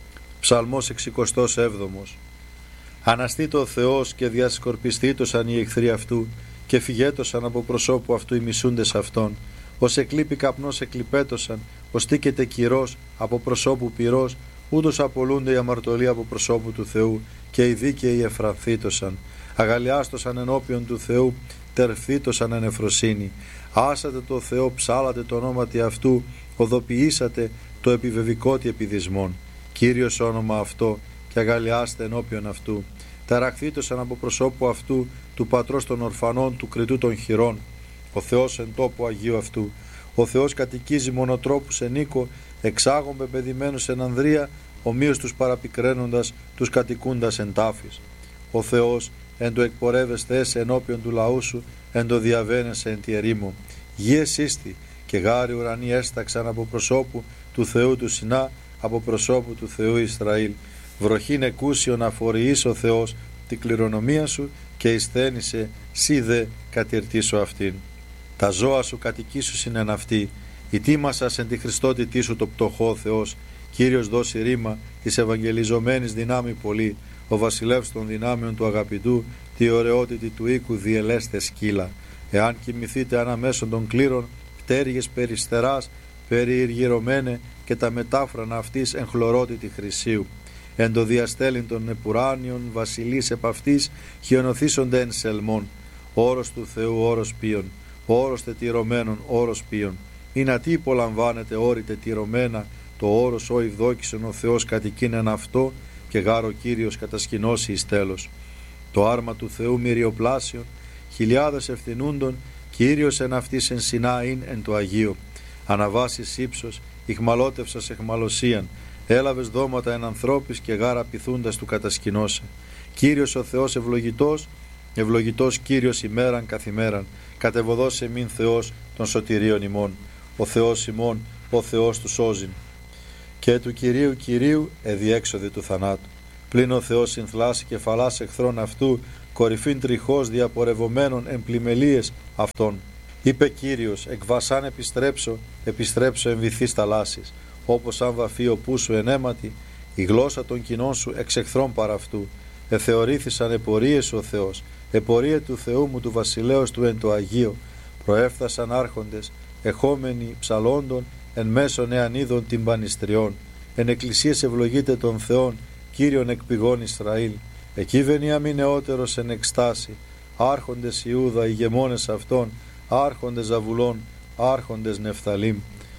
Ψαλμός εξηκοστός έβδομος. Αναστήτω ο Θεός και διασκορπιστήτωσαν οι εχθροί αυτού και φυγέτωσαν από προσώπου αυτού οι μισούντες αυτών. Ως εκλείπει καπνός εκλειπέτωσαν, ως τίκεται κυρός από προσώπου πυρός, ούτως απολούνται οι αμαρτωλοί από προσώπου του Θεού και οι δίκαιοι εφρανθήτωσαν. Αγαλιάστωσαν ενώπιον του Θεού, τερφθήτωσαν εν εφροσύνη. Άσατε το Θεό, ψάλατε το ονόματι αυτού, οδοποιήσατε το επιβεβικότι επιδισμόν. Κύριος όνομα αυτό και αγαλιάστε ενώπιον αυτού. Ταραχθήτωσαν από προσώπου αυτού του πατρός των ορφανών, του κριτού των χειρών. Ο Θεός εν τόπο Αγίου αυτού. Ο Θεός κατοικίζει μονοτρόπους εν οίκο, εξάγων πεπαιδημένους εν ανδρεία, ομοίως τους παραπικραίνοντας, τους κατοικούντας εν τάφης. Ο Θεός εν το εκπορεύεστε έσαι ενώπιον του λαού σου, εν το διαβαίνεσαι εν τη ερήμο. Γη εσύστη και γάρι ουρανοί έσταξαν από προσώπου του Θεού του Σινά, από προσώπου του Θεού Ισραήλ. Βροχήν εκούσιον αφοριείς ο Θεός την κληρονομία σου και εισθένησε σύ δε κατηρτήσω αυτήν. Τα ζώα σου κατοικήσουσιν εν αυτή, η τίμασας εν τη Χριστότητή σου το πτωχό Θεός. Κύριος δώσει ρήμα της ευαγγελιζομένης δυνάμει πολύ, ο βασιλεύς των δυνάμεων του αγαπητού, τη ωραιότητη του οίκου διελέστε σκύλα. Εάν κοιμηθείτε αναμέσων των κλήρων, πτέρυγες περιστεράς, περιηργυρωμένε και τα μετάφρανα αυτής εν χλωρότητη χρυσίου. Εν το διαστέλιν των επουράνιων βασιλείς επ' αυτής χιονοθήσονται εν σελμών. Όρος του Θεού όρος ποιον, όρος τετυρωμένων όρος ποιον. Είναι ατί υπολαμβάνεται όρη τετυρωμένα, το όρος ο ευδόκησον ο Θεός κατοικήν εν αυτό και γάρο Κύριος κατασκηνώσει εις τέλος. Το άρμα του Θεού μυριοπλάσιον, χιλιάδες ευθυνούντων, Κύριος εν αυτής εν συνάειν εν το Αγίο. Αναβάσεις ύψος, ηχμαλώτευσας εχμαλωσίαν, έλαβες δώματα εν ανθρώπης και γάρα πειθούντας του κατασκηνώσε. Κύριος ο Θεός ευλογητός, ευλογητός Κύριος ημέραν καθημέραν, κατεβοδός εμήν Θεός των σωτηρίων ημών, ο Θεός ημών, ο Θεός του σώζειν. Και του Κυρίου Κυρίου εδιέξοδη του θανάτου. Πλην ο Θεός συνθλάσει κεφαλάς εχθρών αυτού, κορυφήν τριχώς διαπορευομένων εμπλημελίες αυτών. Είπε Κύριος, εκ βασάν επιστρέψω, επιστρέψω εν βυθείς θαλάσσης, όπως αν βαφεί ο πούσου εν αίματι, η γλώσσα των κοινών σου εξ εχθρών παρά αυτού. Εθεωρήθησαν επορίες ο Θεός, επορία του Θεού μου του βασιλέως του εν το Αγίο. Προέφθασαν άρχοντες, εχόμενοι ψαλόντων, εν μέσων εανίδων τυμπανιστριών. Εν εκκλησίες ευλογείται των Θεών, Κύριον εκ πηγών Ισραήλ. Εκεί βενιάμιν νεότερος εν εκστάση, άρχοντες Ιούδα, ηγεμόνες αυτών, άρχοντες Ζαβουλών, άρχοντες Νεφθαλήμ.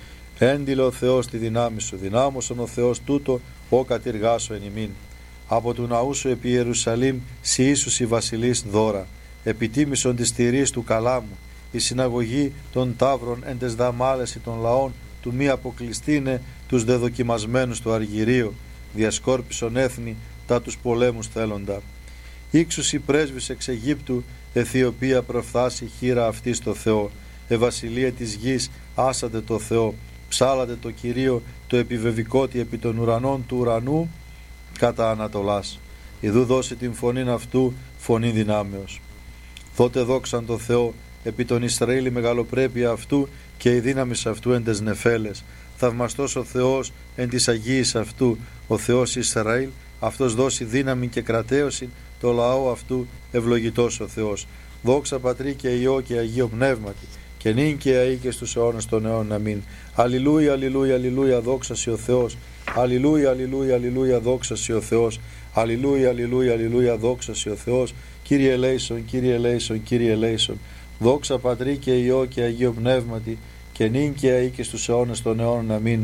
Έντιλε ο Θεός τη δυνάμει σου, δυνάμωσον ο Θεός τούτο, ο κατηργάσω εν ημίν. Από του ναού σου επί Ιερουσαλήμ, σοι Ιησούς η βασιλείς δώρα, επιτίμησον της τηρής του καλάμου, η συναγωγή των ταύρων εν τες δαμάλεση των λαών, του μη αποκλειστήνε τους δεδοκιμασμένους του αργυρίου, διασκόρπισον έθνη τα τους πολέμους θέλοντα. Ήξους η πρέσβης εξ Αιγύπτου, Αιθιοπία προφθάσει χείρα αυτή στο Θεό, ευασιλεία της γης άσατε το Θεό, ψάλατε το Κυρίο το επιβεβικότι επί των ουρανών του ουρανού κατά Ανατολάς. Ιδού δώσει την φωνήν αυτού φωνή δυνάμεως. Τότε δόξαν το Θεό επί τον Ισραήλ η μεγαλοπρέπεια αυτού και η δύναμη αυτού εν τες νεφέλες. Θαυμαστός ο Θεός εν της Αγίης αυτού, ο Θεός Ισραήλ, αυτός δώσει δύναμη και κρατέωση το λαό αυτού, ευλογητός ο Θεός. Δόξα Πατρί και Υιό και Αγίο Πνεύματι, και νυν και αεί και στους αιώνας των αιώνων. Αμήν. Αλληλούια, αλληλούια, αλληλούια, δόξα σοι ο Θεός. Αλληλούια, αλληλούια, αλληλούια, δόξα σοι ο Θεός. Αλληλούια, αλληλούια, αλληλούια, δόξα σοι ο Θεός. Κύριε ελέησον, Κύριε ελέησον, Κύριε ελέησον. Δόξα Πατρί και Υιό και Αγίο Πνεύματι, και νυν και αεί και στους αιώνας των αιώνων. Αμήν.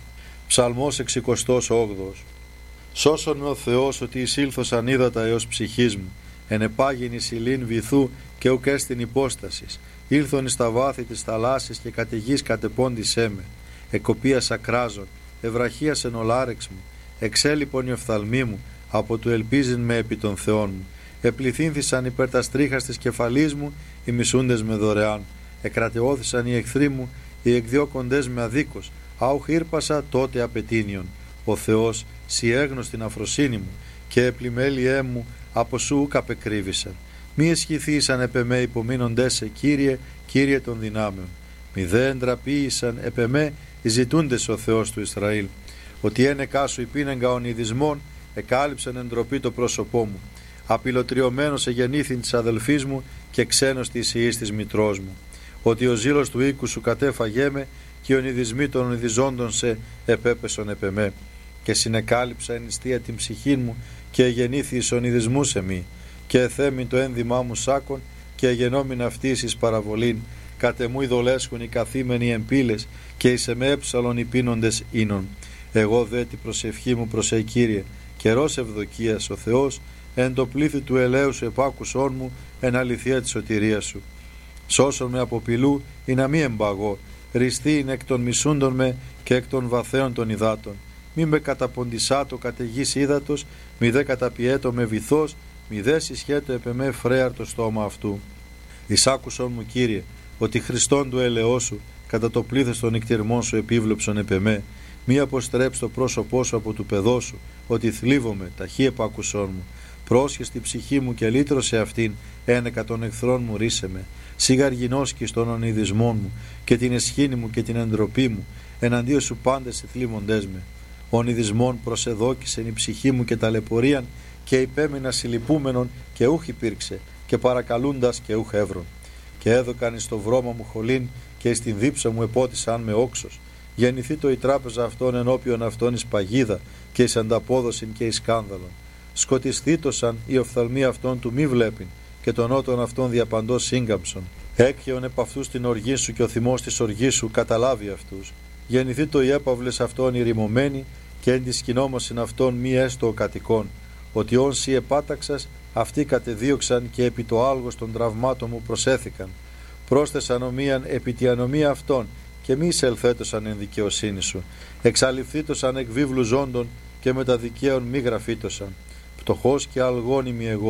Ψαλμός εξηκοστός όγδοος. Σώσον με ο Θεός ότι εισήλθωσαν ύδατα έως ψυχής μου, ενεπάγην εις ηλίν βυθού και ουκ έστιν υπόστασης. Ήλθον εις τα βάθη της θαλάσσης και κατ' γης κατεπώντησέ με. Εκοπίας ακράζων, ευραχίας εν ολάρεξ μου, εξέλιπον η οφθαλμή μου, από του ελπίζειν με επί των Θεών μου. Επληθύνθησαν υπέρ τα στρίχας της κεφαλής μου, οι μισούντες με δωρεάν. Εκρατεώθησαν οι εχθροί μου, οι εκδιώκοντες με αδίκως. Άουχ ήρπασα τότε απετίνιον. Ο Θεός σοι έγνωστην αφροσύνη μου, και επλημέλιέ μου από σου ουκ απεκρύβησαν. Μη εσχηθήσαν επ' εμέ υπομείνοντές σε, Κύριε, Κύριε των δυνάμεων. Μη δε εντραπείησαν επ' εμέ οι ζητούντες ο Θεός του Ισραήλ. Ότι ένεκά σου υπήνεγκα ονειδισμών, εκάλυψαν εντροπή το πρόσωπό μου. Απειλωτριωμένος εγεννήθην της αδελφής μου και ξένος της ιής της μητρός μου. Ότι ο ζήλος του οίκου σου κατέφαγέ με, και οι ονειδισμοί των ονειδιζόντων σε επέπεσον επ' εμέ. Και συνεκάλυψα εν νηστεία την ψυχή μου, και εγεννήθη εις ονειδισμούς σε μη. Και εθέμην το ένδυμά μου σάκον, και εγενόμην αυτής εις παραβολήν. Κατεμού ειδολέσχουν οι καθήμενοι εμπύλες, και εις εμέ έψαλον οι πίνοντες ίνων. Εγώ δε την προσευχή μου προς ει Κύριε, καιρός ευδοκίας ο Θεός, εν το πλήθη του ελαίου σου επάκουσόν μου, εν αληθεία της σωτηρίας σου. Σώσον με από πηλού, ή να μη εμπαγώ, ριστήν εκ των μισούντων με και εκ των βαθέων των υδάτων. Μη με καταποντισάτο καταιγής ύδατος, μη δε καταπιέτο με βυθός, μη δε συσχέτω επ' εμέ φρέαρ το στόμα αυτού. Εισάκουσον μου, Κύριε, ότι Χριστόν του ελαιός σου, κατά το πλήθος των νυκτυρμών σου επίβλεψον επ' εμέ. Μη αποστρέψ το πρόσωπό σου από του παιδό σου, ότι θλίβομαι, ταχύ επάκουσόν μου. Πρόσχε στη ψυχή μου και λύτρωσε αυτήν, ένεκα των εχθρών μου ρίσε με. Σιγαργινώσκεις των ονειδισμών μου, και την εσχήνη μου και την εντροπή μου, εναντίον σου πάντες οι θλίβοντές με. Ονειδισμών προσεδόκησεν η ψυχή μου και ταλαιπωρίαν, και υπέμεινα συλληπούμενον και ούχ υπήρξε, και παρακαλούντας και ούχ εύρων. Και έδωκαν εις το βρώμα μου χολήν, και εις την δίψα μου επότισαν με όξος. Γεννηθεί το η τράπεζα αυτών ενώπιον αυτών εις παγίδα, και εις ανταπόδοσιν και εις σκάνδαλον. Σκοτισθήτωσαν οι οφθαλμοί αυτών του μη βλέπειν, και τον νότων αυτών διαπαντός σύγκαμψον. Έκχεον επ' αυτούς την οργή σου, και ο θυμός της οργής σου καταλάβει αυτούς. Γεννηθεί το οι έπαυλες αυτών ηρημωμένοι, και εν της σκηνόμωσιν αυτών μη έστω ο κατοικών. Ότι όν σοι επάταξας, αυτοί κατεδίωξαν, και επί το άλγος των τραυμάτων μου προσέθηκαν. Πρόσθεσαν ομοίαν επί τη ανομία αυτών, και μη εισελθέτωσαν εν δικαιοσύνη σου. Εξαλειφθήτωσαν εκ βίβλου ζώντων, και με τα δικαίων μη γραφήτωσαν. Πτωχός και αλγόνιμη εγώ,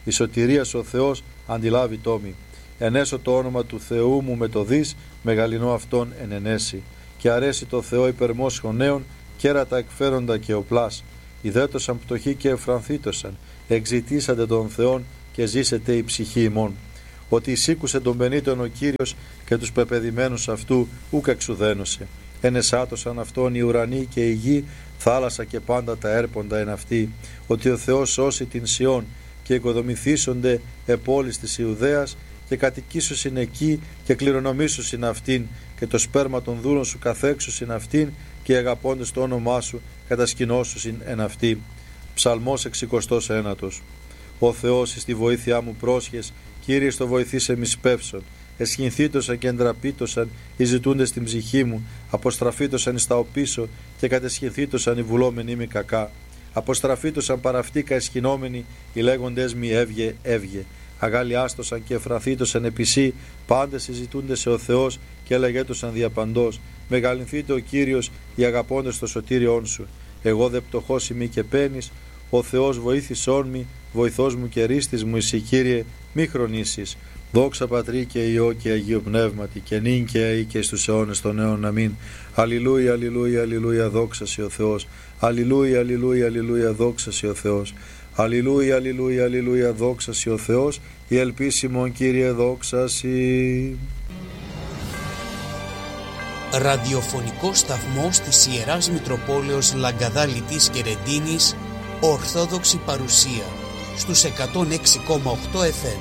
η σωτηρίας ο Θεός αντιλάβει τόμη. Ενέσω το όνομα του Θεού μου με το δις, μεγαλυνό αυτόν εν ενέσει. Και αρέσει το Θεό υπερμόσχων νέων, κέρατα εκφέροντα και οπλάς. Ιδέτωσαν πτωχοί και εφρανθήτωσαν, εξητήσατε τον Θεόν και ζήσετε η ψυχή ημών. Ότι εισήκουσε τον πενήτων ο Κύριος και τους πεπαιδημένους αυτού ούκ εξουδένωσε. Ενεσάτωσαν αυτόν οι ουρανοί και η γη, θάλασσα και πάντα τα έρποντα εν αυτή. Ότι ο Θεός σώσει την Σιών και οικοδομηθήσονται επόλεις της Ιουδαίας και κατοικήσουσιν εκεί και κληρονομήσουσιν αυτήν και το σπέρμα των δούλων σου καθέξουσιν αυτήν και αγαπώντες το όνομά σου κατασκηνώσουσιν εν αυτή. Ψαλμός εξηκοστός ένατος. Ο Θεός εις τη βοήθειά μου πρόσχες, Κύριε στο βοηθήσε μη σπεύσον. Εσχυνθήτωσαν και εντραπήτωσαν οι ζητούντες στην ψυχή μου, αποστραφήτωσαν εις τα οπίσω και κατεσχυνθήτωσαν οι βουλόμενοι μη κακά. Αποστραφήτωσαν παραυτήκα εσχυνόμενοι οι λέγοντες μη έβγε, έβγε. Αγαλιάστοσαν και εφραθήτωσαν επισή, πάντες συζητούνται σε ο Θεός και λέγετωσαν διαπαντός. Μεγαλυνθείτε ο Κύριος οι αγαπώντες το σωτήριόν σου. Εγώ δε πτωχός ημί και πένης, ο Θεός βοήθησόν μη, βοηθός μου και ρίστης μου εσύ Κύριε, μη χρονίσεις. Δόξα Πατρί και Υιό και Αγίου Πνεύματι και νυν και αεί και στους αιώνες των αιών. Αμήν. Αλληλούια, αλληλούια, αλληλούια, δόξα σε ο Θεός. Αλληλούια, αλληλούια, αλληλούια, δόξα σε ο Θεός. Αλληλούια, αλληλούια, αλληλούια, δόξα σε ο Θεός. Η ελπίσιμον Κύριε δόξα σοι. Ραδιοφωνικός σταθμός της Ιεράς Μητροπόλεως Λαγκαδά Λιτής και Ρεντίνης, Ορθόδοξη παρουσία στους εκατόν έξι κόμμα οκτώ εφ εμ.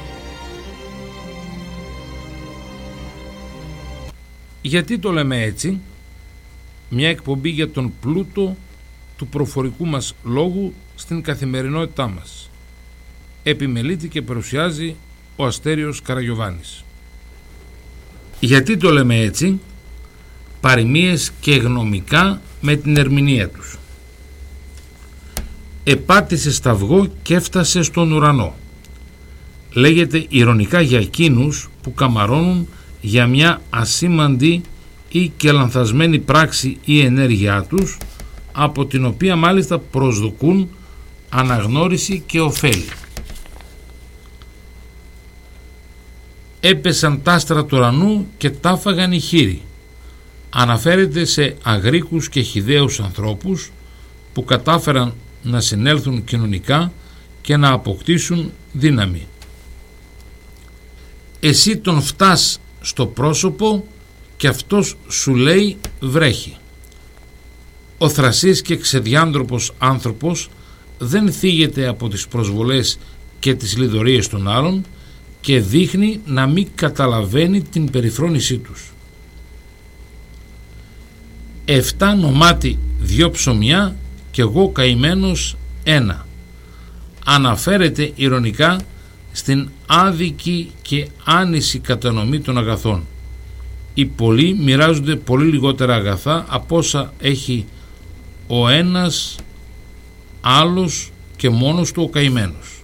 Γιατί το λέμε έτσι? Μια εκπομπή για τον πλούτο του προφορικού μας λόγου στην καθημερινότητά μας. Επιμελείται και παρουσιάζει ο Αστέριος Καραγιωβάνης. Γιατί το λέμε έτσι? Παροιμίες και γνωμικά με την ερμηνεία τους. Επάτησε σταυγό και έφτασε στον ουρανό. Λέγεται ειρωνικά για εκείνους που καμαρώνουν για μια ασήμαντη ή και λανθασμένη πράξη ή ενέργειά τους, από την οποία μάλιστα προσδοκούν αναγνώριση και ωφέλη. Έπεσαν τα άστρα του ουρανού και τάφαγαν οι χοίροι. Αναφέρεται σε αγρίκους και χυδαίους ανθρώπους που κατάφεραν να συνέλθουν κοινωνικά και να αποκτήσουν δύναμη. Εσύ τον φτάς στο πρόσωπο και αυτός σου λέει βρέχει. Ο θρασής και ξεδιάντροπος άνθρωπος δεν θίγεται από τις προσβολές και τις λιδωρίες των άλλων και δείχνει να μην καταλαβαίνει την περιφρόνησή τους. Εφτά νομάτι δυο ψωμιά και εγώ καημένος ένα. Αναφέρεται ειρωνικά στην άδικη και άνηση κατανομή των αγαθών. Οι πολλοί μοιράζονται πολύ λιγότερα αγαθά από όσα έχει ο ένας άλλος και μόνος του ο καημένος.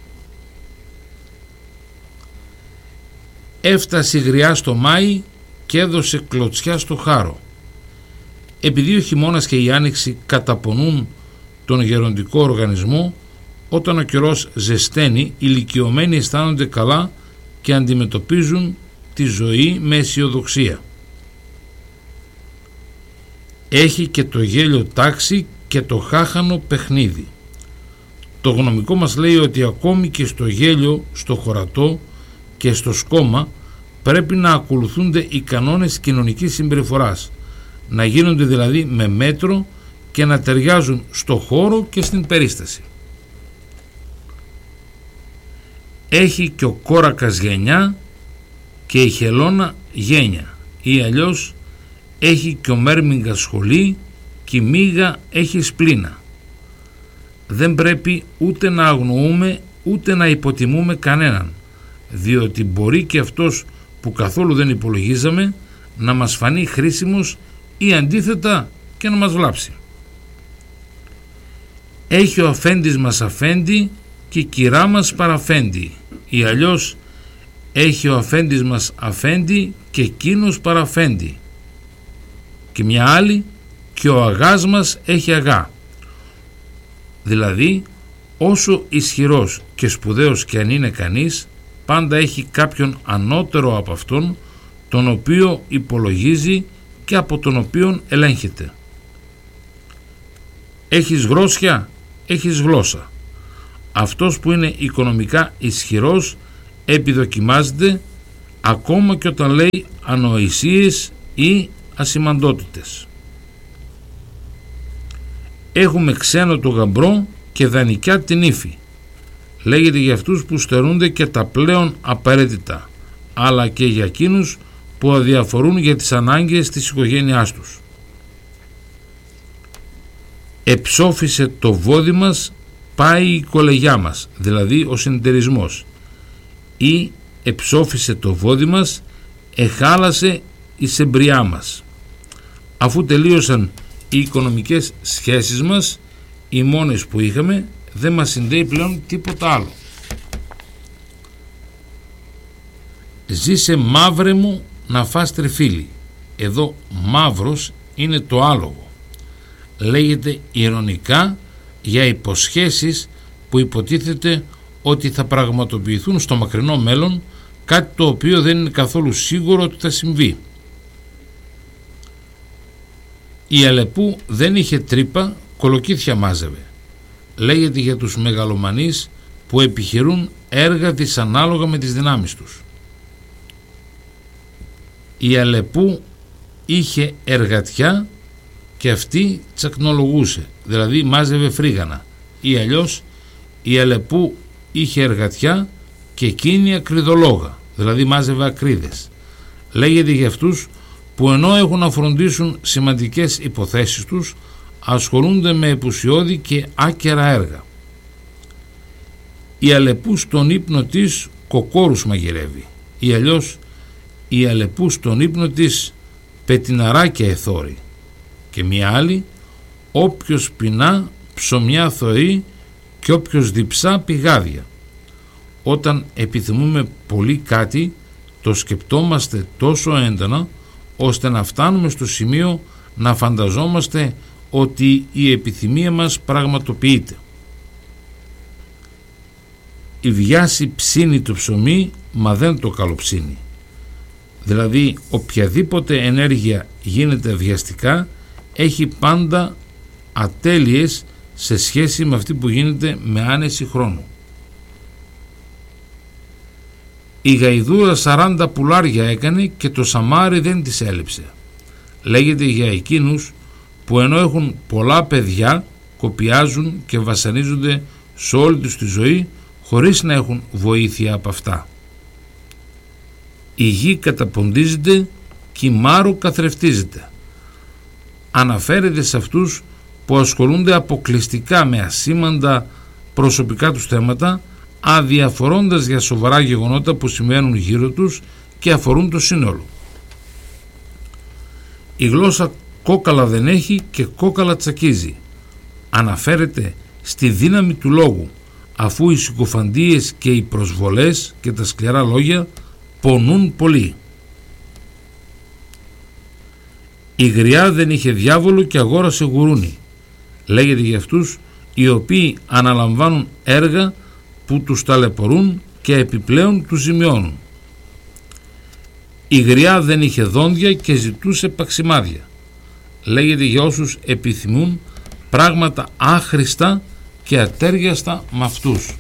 Έφτασε γριά στο Μάη και έδωσε κλωτσιά στο χάρο. Επειδή ο χειμώνας και η άνοιξη καταπονούν τον γεροντικό οργανισμό, όταν ο καιρός ζεσταίνει, οι ηλικιωμένοι αισθάνονται καλά και αντιμετωπίζουν τη ζωή με αισιοδοξία. Έχει και το γέλιο τάξη και το χάχανο παιχνίδι. Το γνωμικό μας λέει ότι ακόμη και στο γέλιο, στο χωρατό και στο σκόμμα πρέπει να ακολουθούνται οι κανόνες κοινωνικής συμπεριφοράς, να γίνονται δηλαδή με μέτρο και να ταιριάζουν στο χώρο και στην περίσταση. Έχει και ο κόρακας γενιά και η χελώνα γένια, ή αλλιώς έχει και ο μέρμιγγας σχολή και η μύγα έχει σπλήνα. Δεν πρέπει ούτε να αγνοούμε ούτε να υποτιμούμε κανέναν, διότι μπορεί και αυτός που καθόλου δεν υπολογίζαμε να μας φανεί χρήσιμος ή αντίθετα και να μας βλάψει. Έχει ο αφέντης μας αφέντη και η κυρά μας παραφέντη, ή αλλιώς έχει ο αφέντης μας αφέντη και εκείνος παραφέντη, και μια άλλη και ο αγάς μας έχει αγά, δηλαδή Όσο ισχυρός και σπουδαίος και αν είναι κανείς, πάντα έχει κάποιον ανώτερο από αυτόν, τον οποίο υπολογίζει και από τον οποίον ελέγχεται. Έχεις γρόσια, έχεις γλώσσα. Αυτός που είναι οικονομικά ισχυρός επιδοκιμάζεται ακόμα και όταν λέει ανοησίες ή ασημαντότητες. Έχουμε ξένο το γαμπρό και δανεικιά την ύφη. Λέγεται για αυτούς που στερούνται και τα πλέον απαραίτητα, αλλά και για εκείνους που αδιαφορούν για τις ανάγκες της οικογένειάς τους. Εψόφισε το βόδι μας, πάει η κολεγιά μας, δηλαδή ο συνεταιρισμός, ή εψόφισε το βόδι μας, εχάλασε η σεμπριά μας. Αφού τελείωσαν οι οικονομικές σχέσεις μας, οι μόνες που είχαμε, δεν μας συνδέει πλέον τίποτα άλλο. Ζήσε μαύρε μου να φας τριφύλι. Εδώ μαύρος είναι το άλογο. Λέγεται ειρωνικά για υποσχέσεις που υποτίθεται ότι θα πραγματοποιηθούν στο μακρινό μέλλον, κάτι το οποίο δεν είναι καθόλου σίγουρο ότι θα συμβεί. Η Αλεπού δεν είχε τρύπα, κολοκύθια μάζευε. Λέγεται για τους μεγαλομανείς που επιχειρούν έργα δυσανάλογα με τις δυνάμεις τους. Η Αλεπού είχε εργατιά και αυτή τσακνολογούσε, δηλαδή μάζευε φρίγανα, ή αλλιώς η Αλεπού είχε εργατιά και εκείνη ακριδολόγα, δηλαδή μάζευε ακρίδες. Λέγεται για αυτούς που ενώ έχουν να φροντίσουν σημαντικές υποθέσεις τους, ασχολούνται με επουσιώδη και άκερα έργα. Η Αλεπού στον ύπνο της κοκόρους μαγειρεύει, ή αλλιώς η Αλεπού στον ύπνο της πετιναράκια εθώρει, και μια άλλη, όποιος πεινά ψωμιά θωρεί και όποιος διψά πηγάδια. Όταν επιθυμούμε πολύ κάτι, το σκεπτόμαστε τόσο έντονα ώστε να φτάνουμε στο σημείο να φανταζόμαστε ότι η επιθυμία μας πραγματοποιείται. Η βιάση ψήνει το ψωμί, μα δεν το καλοψύνει. Δηλαδή οποιαδήποτε ενέργεια γίνεται βιαστικά έχει πάντα ατέλειες σε σχέση με αυτή που γίνεται με άνεση χρόνου. Η γαϊδούρα σαράντα πουλάρια έκανε και το σαμάρι δεν της έλειψε. Λέγεται για εκείνους που ενώ έχουν πολλά παιδιά κοπιάζουν και βασανίζονται σε όλη τους τη ζωή χωρίς να έχουν βοήθεια από αυτά. Η γη καταποντίζεται και η μάρου καθρεφτίζεται. Αναφέρεται σε αυτούς που ασχολούνται αποκλειστικά με ασήμαντα προσωπικά τους θέματα, αδιαφορώντας για σοβαρά γεγονότα που συμβαίνουν γύρω τους και αφορούν το σύνολο. Η γλώσσα κόκαλα δεν έχει και κόκαλα τσακίζει. Αναφέρεται στη δύναμη του λόγου, αφού οι συκοφαντίες και οι προσβολές και τα σκληρά λόγια πονούν πολύ. Η γριά δεν είχε διάβολο και αγόρασε γουρούνι. Λέγεται για αυτούς οι οποίοι αναλαμβάνουν έργα που τους ταλαιπωρούν και επιπλέον τους ζημιώνουν. Η γριά δεν είχε δόντια και ζητούσε παξιμάδια. Λέγεται για όσους επιθυμούν πράγματα άχρηστα και ατέριαστα με αυτούς.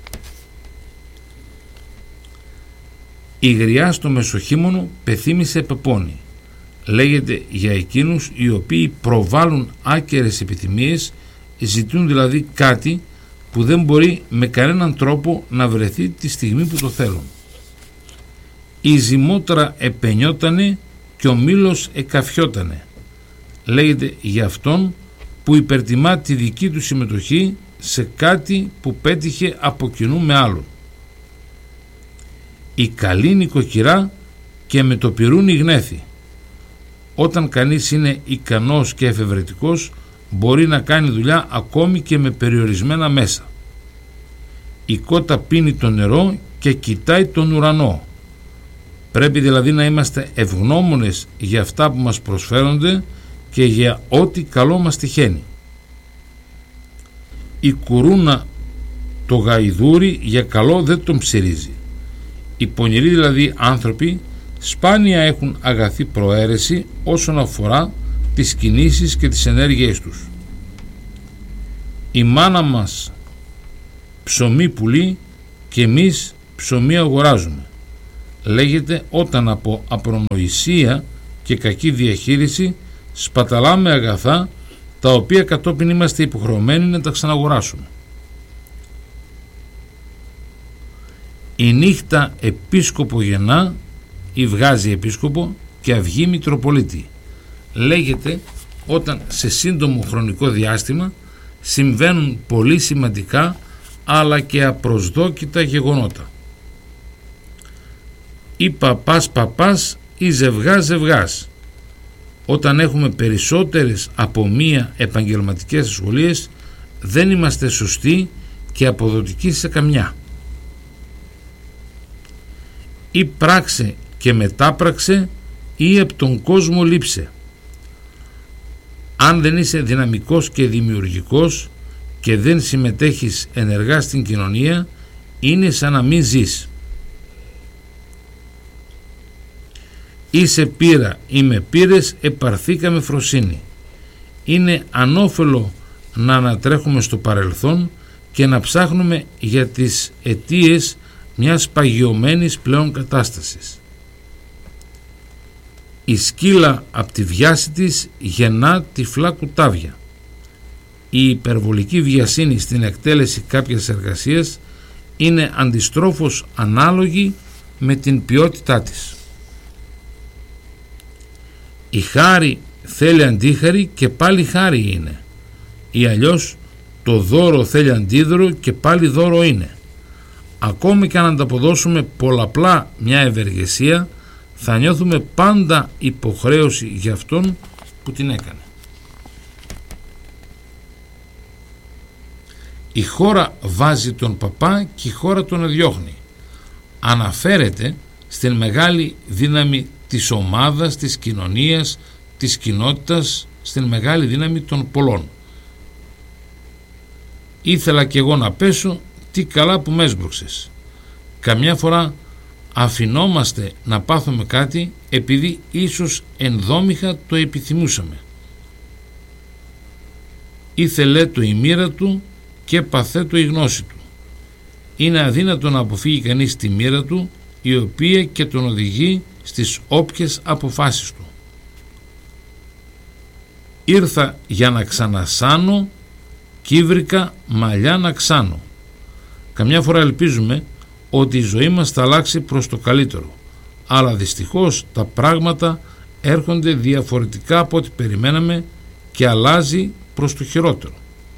Η γριά στο μεσοχήμωνο πεθύμησε πεπόνι. Λέγεται για εκείνους οι οποίοι προβάλλουν άκερες επιθυμίες, ζητούν δηλαδή κάτι που δεν μπορεί με κανέναν τρόπο να βρεθεί τη στιγμή που το θέλουν. Η ζυμότρα επενιότανε και ο μήλος εκαφιότανε. Λέγεται για αυτόν που υπερτιμά τη δική του συμμετοχή σε κάτι που πέτυχε από κοινού με άλλον. Η καλή νοικοκυρά και με το πυρούνι γνέθη. Όταν κανείς είναι ικανός και εφευρετικός μπορεί να κάνει δουλειά ακόμη και με περιορισμένα μέσα. Η κότα πίνει το νερό και κοιτάει τον ουρανό. Πρέπει δηλαδή να είμαστε ευγνώμονες για αυτά που μας προσφέρονται και για ό,τι καλό μας τυχαίνει. Η κουρούνα το γαϊδούρι για καλό δεν τον ψηρίζει. Οι πονηροί δηλαδή άνθρωποι σπάνια έχουν αγαθή προαίρεση όσον αφορά τις κινήσεις και τις ενέργειές τους. Η μάνα μας ψωμί πουλεί και εμείς ψωμί αγοράζουμε, λέγεται όταν από απρονοησία και κακή διαχείριση σπαταλάμε αγαθά τα οποία κατόπιν είμαστε υποχρεωμένοι να τα ξαναγοράσουμε. Η νύχτα επίσκοπο γεννά ή βγάζει επίσκοπο και αυγή μητροπολίτη, λέγεται όταν σε σύντομο χρονικό διάστημα συμβαίνουν πολύ σημαντικά αλλά και απροσδόκητα γεγονότα. Ή παπάς παπάς ή ζευγάς ζευγάς. Όταν έχουμε περισσότερες από μία επαγγελματικές ασχολίες δεν είμαστε σωστοί και αποδοτικοί σε καμιά. Ή πράξε και μετάπραξε ή από τον κόσμο λείψε. Αν δεν είσαι δυναμικός και δημιουργικός και δεν συμμετέχεις ενεργά στην κοινωνία, είναι σαν να μην ζεις. Είσαι πείρα ή με πήρες επαρθήκαμε φροσύνη. Είναι ανώφελο να ανατρέχουμε στο παρελθόν και να ψάχνουμε για τις αιτίες μιας παγιωμένης πλέον κατάστασης. Η σκύλα από τη βιάση της γεννά τυφλά κουτάβια. Η υπερβολική βιασύνη στην εκτέλεση κάποιας εργασίας είναι αντιστρόφως ανάλογη με την ποιότητά της. Η χάρη θέλει αντίχαρη και πάλι χάρη είναι, ή αλλιώς το δώρο θέλει αντίδωρο και πάλι δώρο είναι. Ακόμη και αν ανταποδώσουμε πολλαπλά μια ευεργεσία, θα νιώθουμε πάντα υποχρέωση για αυτόν που την έκανε. Η χώρα βάζει τον παπά και η χώρα τον διώχνει. Αναφέρεται στην μεγάλη δύναμη της ομάδας, της κοινωνίας, της κοινότητας, στην μεγάλη δύναμη των πολλών. Ήθελα κι εγώ να πέσω, τι καλά που με έσπρωξες. Καμιά φορά αφινόμαστε να πάθουμε κάτι επειδή ίσως ενδόμηχα το επιθυμούσαμε. Ήθελε το η μοίρα του και παθέ το η γνώση του. Είναι αδύνατο να αποφύγει κανείς τη μοίρα του, η οποία και τον οδηγεί στις όποιες αποφάσεις του. Ήρθα για να ξανασάνω κι ήβρικα μαλλιά να ξάνω. Καμιά φορά ελπίζουμε ότι η ζωή μας θα αλλάξει προς το καλύτερο, αλλά δυστυχώς τα πράγματα έρχονται διαφορετικά από ό,τι περιμέναμε και αλλάζει προς το χειρότερο.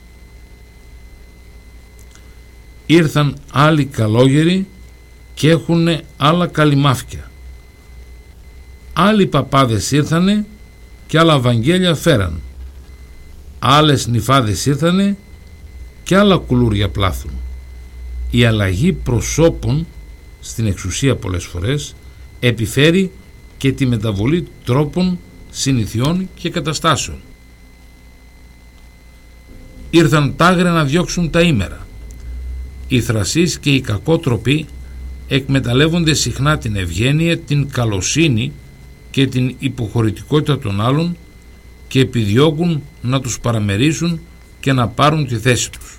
Ήρθαν άλλοι καλόγεροι και έχουν άλλα καλυμάφκια. Άλλοι παπάδες ήρθανε και άλλα βαγγέλια φέραν. Άλλες νυφάδες ήρθανε και άλλα κουλούρια πλάθουν. Η αλλαγή προσώπων στην εξουσία πολλές φορές επιφέρει και τη μεταβολή τρόπων, συνηθιών και καταστάσεων. Ήρθαν τάγρε να διώξουν τα ήμερα. Οι θρασείς και οι κακότροποι εκμεταλλεύονται συχνά την ευγένεια, την καλοσύνη και την υποχωρητικότητα των άλλων και επιδιώκουν να τους παραμερίσουν και να πάρουν τη θέση τους.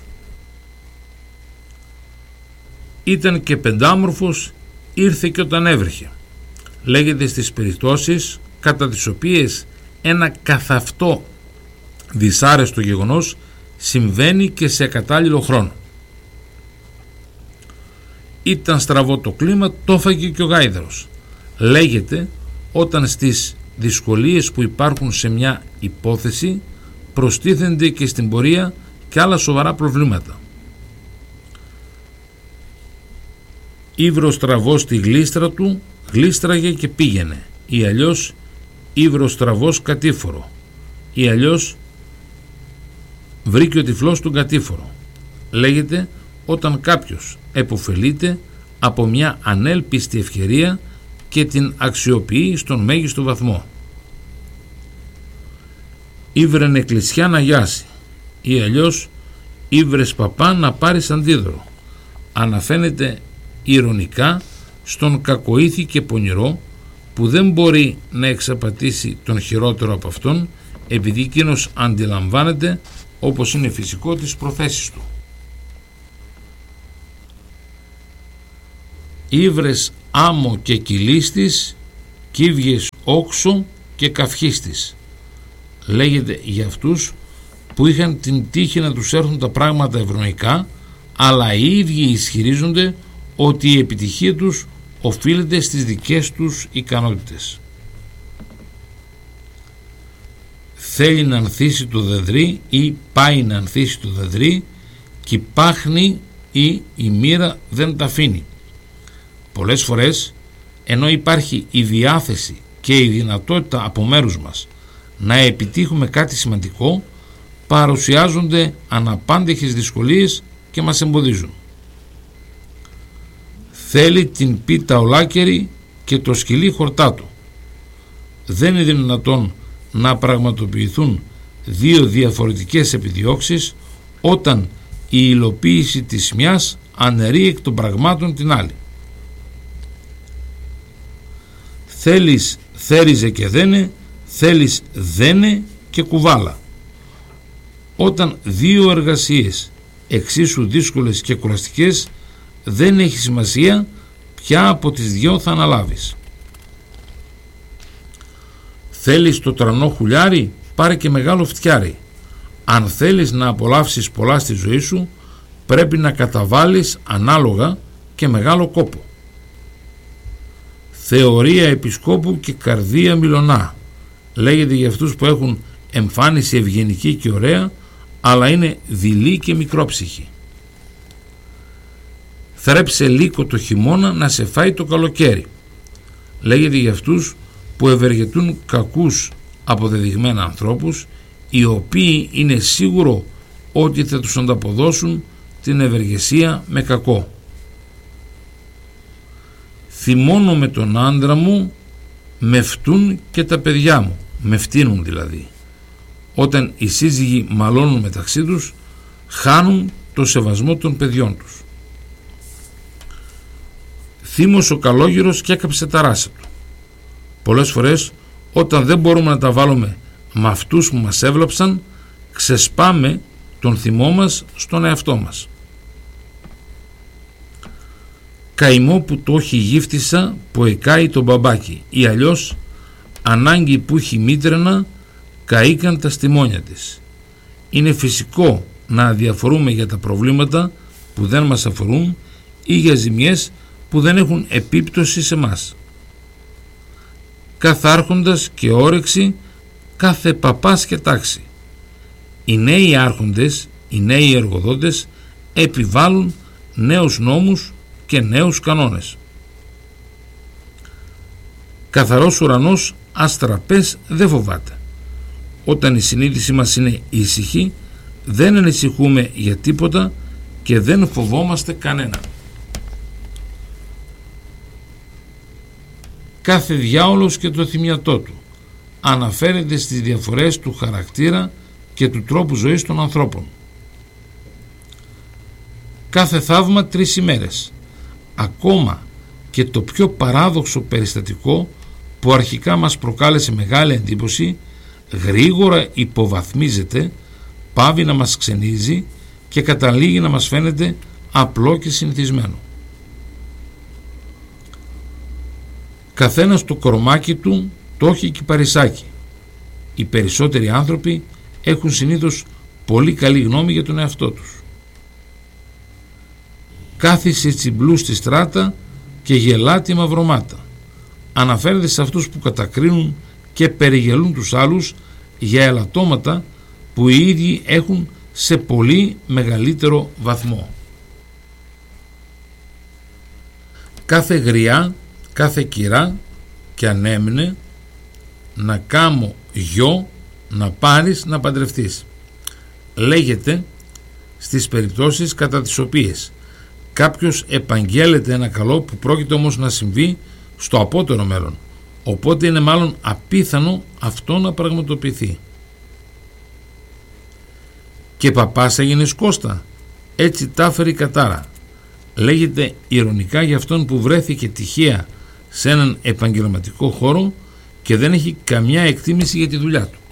Ήταν και πεντάμορφος, ήρθε και όταν έβρεχε. Λέγεται στις περιπτώσεις κατά τις οποίες ένα καθ' αυτό δυσάρεστο γεγονός συμβαίνει και σε κατάλληλο χρόνο. Ήταν στραβό το κλίμα, το έφαγε και ο γάιδαρος. Λέγεται όταν στις δυσκολίες που υπάρχουν σε μια υπόθεση προστίθενται και στην πορεία και άλλα σοβαρά προβλήματα. Ήβρος τραβός στη γλίστρα του, γλίστραγε και πήγαινε, ή αλλιώς ήβρος τραβός κατήφορο, ή αλλιώς βρήκε ο τυφλός τον κατήφορο. Λέγεται όταν κάποιος επωφελείται από μια ανέλπιστη ευκαιρία και την αξιοποιεί στον μέγιστο βαθμό. Ήβρεν εκκλησιά να γιάσει, ή αλλιώς ήβρες παπά να πάρεις αντίδωρο. αναφαίνεται ηρωνικά στον κακοήθη και πονηρό που δεν μπορεί να εξαπατήσει τον χειρότερο από αυτόν, επειδή εκείνος αντιλαμβάνεται, όπως είναι φυσικό, τις προθέσεις του. Ήβρες άμμο και κυλίστης, κύβιες όξο και καυχίστης. Λέγεται για αυτούς που είχαν την τύχη να τους έρθουν τα πράγματα ευρωϊκά, αλλά οι ίδιοι ισχυρίζονται ότι η επιτυχία τους οφείλεται στις δικές τους ικανότητες. Θέλει να ανθίσει το δεδρύ ή πάει να ανθίσει το δεδρύ και πάχνει ή η μοίρα δεν τα αφήνει. Πολλές φορές, ενώ υπάρχει η διάθεση και η δυνατότητα από μέρους μας να επιτύχουμε κάτι σημαντικό, παρουσιάζονται αναπάντεχες δυσκολίες και μας εμποδίζουν. Θέλει την πίτα ολάκερη και το σκυλί χορτάτο. Δεν είναι δυνατόν να πραγματοποιηθούν δύο διαφορετικές επιδιώξεις όταν η υλοποίηση της μιας αναιρεί εκ των πραγμάτων την άλλη. Θέλεις θέριζε και δένε, θέλεις δένε και κουβάλα. Όταν δύο εργασίες εξίσου δύσκολες και κουραστικές, δεν έχει σημασία ποια από τις δυο θα αναλάβεις. Θέλεις το τρανό χουλιάρι, πάρε και μεγάλο φτιάρι. Αν θέλεις να απολαύσεις πολλά στη ζωή σου, πρέπει να καταβάλεις ανάλογα και μεγάλο κόπο. Θεωρία επισκόπου και καρδία μιλωνά. Λέγεται για αυτούς που έχουν εμφάνιση ευγενική και ωραία, αλλά είναι δειλοί και μικρόψυχοι. Θρέψε λύκο το χειμώνα να σε φάει το καλοκαίρι. Λέγεται για αυτούς που ευεργετούν κακούς αποδεδειγμένα ανθρώπους, οι οποίοι είναι σίγουρο ότι θα τους ανταποδώσουν την ευεργεσία με κακό. Θυμώνω με τον άντρα μου, με φτούν και τα παιδιά μου, με φτύνουν δηλαδή. Όταν οι σύζυγοι μαλώνουν μεταξύ τους, χάνουν το σεβασμό των παιδιών τους. Θύμωσε ο καλόγυρος και έκαψε τα ράσα του. Πολλές φορές, όταν δεν μπορούμε να τα βάλουμε με αυτούς που μας έβλαψαν, ξεσπάμε τον θυμό μας στον εαυτό μας. Καημό που το έχει γύφτισα που εκάει τον μπαμπάκι, ή αλλιώς ανάγκη που έχει μήτρενα καήκαν τα στιμόνια της. Είναι φυσικό να αδιαφορούμε για τα προβλήματα που δεν μας αφορούν ή για ζημιές που δεν έχουν επίπτωση σε μας. Κάθε άρχοντας και όρεξη, κάθε παπάς και τάξη. Οι νέοι άρχοντες, οι νέοι εργοδότες επιβάλλουν νέους νόμους και νέους κανόνες. Καθαρός ουρανός αστραπές δεν φοβάται. Όταν η συνείδηση μας είναι ήσυχη, δεν ανησυχούμε για τίποτα και δεν φοβόμαστε κανέναν. Κάθε διάολος και το θυμιατό του αναφέρεται στις διαφορές του χαρακτήρα και του τρόπου ζωής των ανθρώπων. Κάθε θαύμα τρεις ημέρες. Ακόμα και το πιο παράδοξο περιστατικό που αρχικά μας προκάλεσε μεγάλη εντύπωση, γρήγορα υποβαθμίζεται, πάβει να μας ξενίζει και καταλήγει να μας φαίνεται απλό και συνηθισμένο. Καθένας το κορμάκι του το έχει κυπαρισάκι. Οι περισσότεροι άνθρωποι έχουν συνήθως πολύ καλή γνώμη για τον εαυτό τους. Κάθισε τσιμπλού στη στράτα και γελά τη μαυρομάτα. Αναφέρεται σε αυτούς που κατακρίνουν και περιγελούν τους άλλους για ελαττώματα που οι ίδιοι έχουν σε πολύ μεγαλύτερο βαθμό. Κάθε γριά, κάθε κυρά και αν έμεινε να κάμω γιο, να πάρεις να παντρευτείς. Λέγεται στις περιπτώσεις κατά τις οποίες κάποιος επαγγέλλεται ένα καλό που πρόκειται όμως να συμβεί στο απότερο μέλλον, οπότε είναι μάλλον απίθανο αυτό να πραγματοποιηθεί. Και παπάς έγινες Κώστα, έτσι τα έφερε η κατάρα. λέγεται ειρωνικά για αυτόν που βρέθηκε τυχαία σε έναν επαγγελματικό χώρο και δεν έχει καμιά εκτίμηση για τη δουλειά του.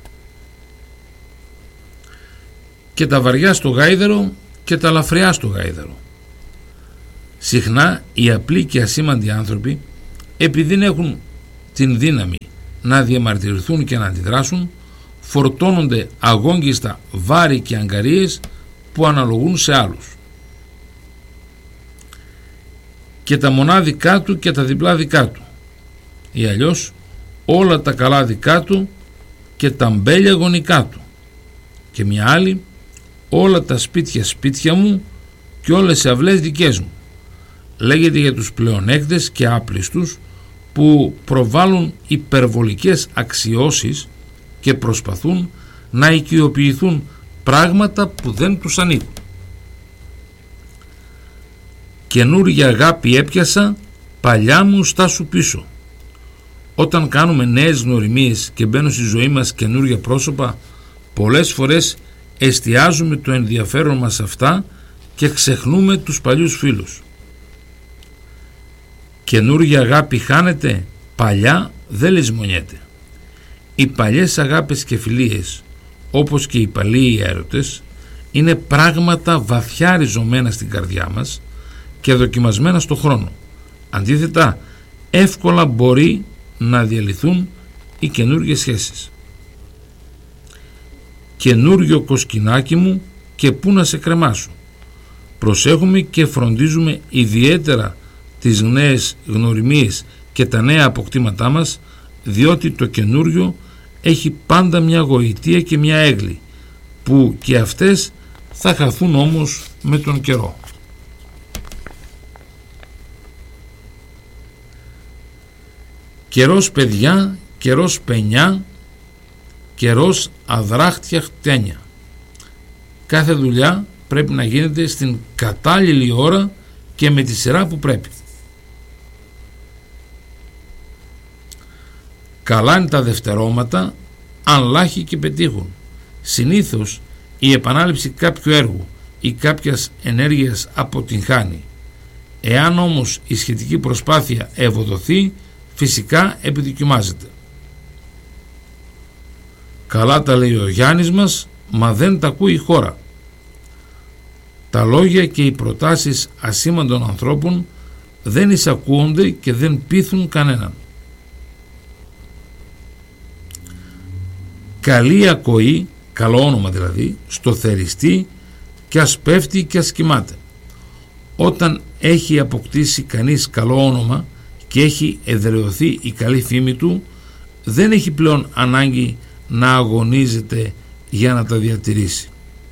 Και τα βαριά στο γάιδερο και τα λαφριά στο γάιδερο. Συχνά οι απλοί και ασήμαντοι άνθρωποι, επειδή δεν έχουν την δύναμη να διαμαρτυρηθούν και να αντιδράσουν, φορτώνονται αγόγγιστα βάρη και αγκαρίες που αναλογούν σε άλλους. Και τα μονά δικά του και τα διπλά δικά του, ή αλλιώς όλα τα καλά δικά του και τα μπέλια γονικά του, και μια άλλη, όλα τα σπίτια σπίτια μου και όλες οι αυλές δικές μου. Λέγεται για τους πλεονέκτες και άπλιστους που προβάλλουν υπερβολικές αξιώσεις και προσπαθούν να οικειοποιηθούν πράγματα που δεν τους ανήκουν. Καινούρια αγάπη έπιασα, παλιά μου στάσου πίσω. Όταν κάνουμε νέες γνωριμίες και μπαίνουν στη ζωή μας καινούρια πρόσωπα, πολλές φορές εστιάζουμε το ενδιαφέρον μας σε αυτά και ξεχνούμε τους παλιούς φίλους. Καινούρια αγάπη χάνεται, παλιά δεν λησμονιέται. Οι παλιές αγάπες και φιλίες, όπως και οι παλιοί έρωτες, είναι πράγματα βαθιά ριζωμένα στην καρδιά μας και δοκιμασμένα στο χρόνο. Αντίθετα, εύκολα μπορεί να διαλυθούν οι καινούργιες σχέσεις. Καινούριο κοσκινάκι μου και πού να σε κρεμάσω. Προσέχουμε και φροντίζουμε ιδιαίτερα τις νέες γνωριμίες και τα νέα αποκτήματά μας, διότι το καινούριο έχει πάντα μια γοητεία και μια έγκλη, που και αυτές θα χαθούν όμως με τον καιρό. Καιρός παιδιά, καιρός πενιά, καιρός αδράχτια χτένια. Κάθε δουλειά πρέπει να γίνεται στην κατάλληλη ώρα και με τη σειρά που πρέπει. Καλά είναι τα δευτερώματα αν λάχοι και πετύχουν. Συνήθως η επανάληψη κάποιου έργου ή κάποιας ενέργειας αποτυγχάνει. Εάν όμως η σχετική προσπάθεια ευοδοθεί, φυσικά επιδοκιμάζεται. Καλά τα λέει ο Γιάννης μας, μα δεν τα ακούει η χώρα. Τα λόγια και οι προτάσεις ασήμαντων ανθρώπων δεν εισακούονται και δεν πείθουν κανέναν. Καλή ακοή, καλό όνομα δηλαδή, στο θεριστή και ας πέφτει και ας κοιμάται. Όταν έχει αποκτήσει κανείς καλό όνομα και έχει εδραιωθεί η καλή φήμη του, δεν έχει πλέον ανάγκη να αγωνίζεται για να τα διατηρήσει.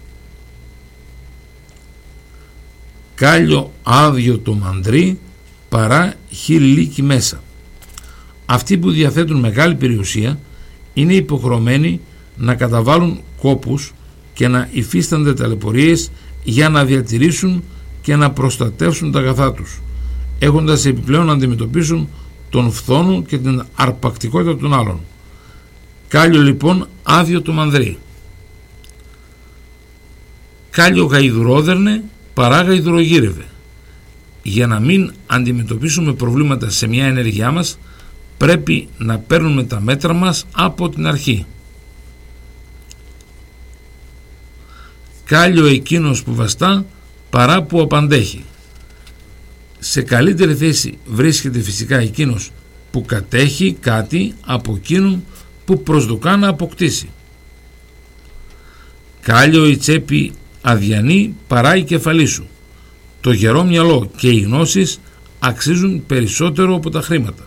Κάλιο άδειο το μαντρί παρά χιλίκι μέσα. Αυτοί που διαθέτουν μεγάλη περιουσία είναι υποχρεωμένοι να καταβάλουν κόπους και να υφίστανται ταλαιπωρίες για να διατηρήσουν και να προστατεύσουν τα αγαθά τους, έχοντας επιπλέον να αντιμετωπίσουν τον φθόνο και την αρπακτικότητα των άλλων. Κάλιο λοιπόν άδειο το μανδρί. Κάλιο γαϊδουρόδερνε παρά γαϊδουρογύρευε. Για να μην αντιμετωπίσουμε προβλήματα σε μια ενέργειά μας, πρέπει να παίρνουμε τα μέτρα μας από την αρχή. Κάλιο εκείνος που βαστά παρά που απαντέχει. Σε καλύτερη θέση βρίσκεται φυσικά εκείνος που κατέχει κάτι από εκείνον που προσδοκά να αποκτήσει. Κάλιο η τσέπη αδιανή παρά η κεφαλή σου. Το γερό μυαλό και οι γνώσεις αξίζουν περισσότερο από τα χρήματα.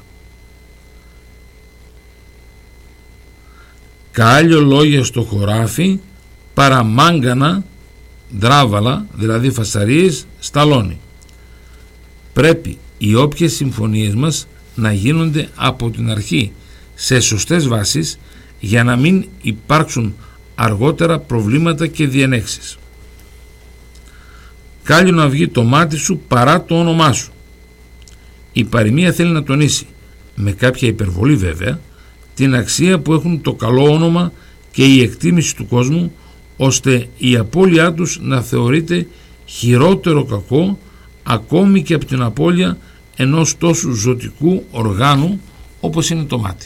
Κάλιο λόγια στο χωράφι παρά μάγκανα, ντράβαλα, δηλαδή φασαρίες, σταλόνι. Πρέπει οι όποιες συμφωνίες μας να γίνονται από την αρχή σε σωστές βάσεις για να μην υπάρξουν αργότερα προβλήματα και διενέξεις. Κάλιο να βγει το μάτι σου παρά το όνομά σου. Η παροιμία θέλει να τονίσει, με κάποια υπερβολή βέβαια, την αξία που έχουν το καλό όνομα και η εκτίμηση του κόσμου, ώστε η απώλειά τους να θεωρείται χειρότερο κακό ακόμη και από την απώλεια ενός τόσου ζωτικού οργάνου όπως είναι το μάτι.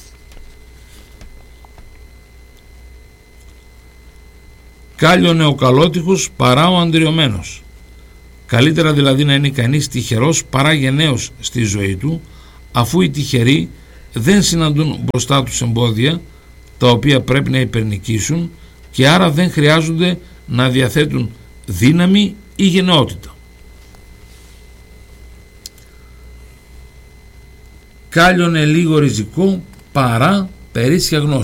Κάλιονε ο καλότυχος παρά ο αντριωμένος. Καλύτερα δηλαδή να είναι κανείς τυχερός παρά γενναίος στη ζωή του, αφού οι τυχεροί δεν συναντούν μπροστά τους εμπόδια τα οποία πρέπει να υπερνικήσουν και άρα δεν χρειάζονται να διαθέτουν δύναμη ή γενναιότητα. Κάλιονε λίγο ριζικό παρά περίσσια γνώση.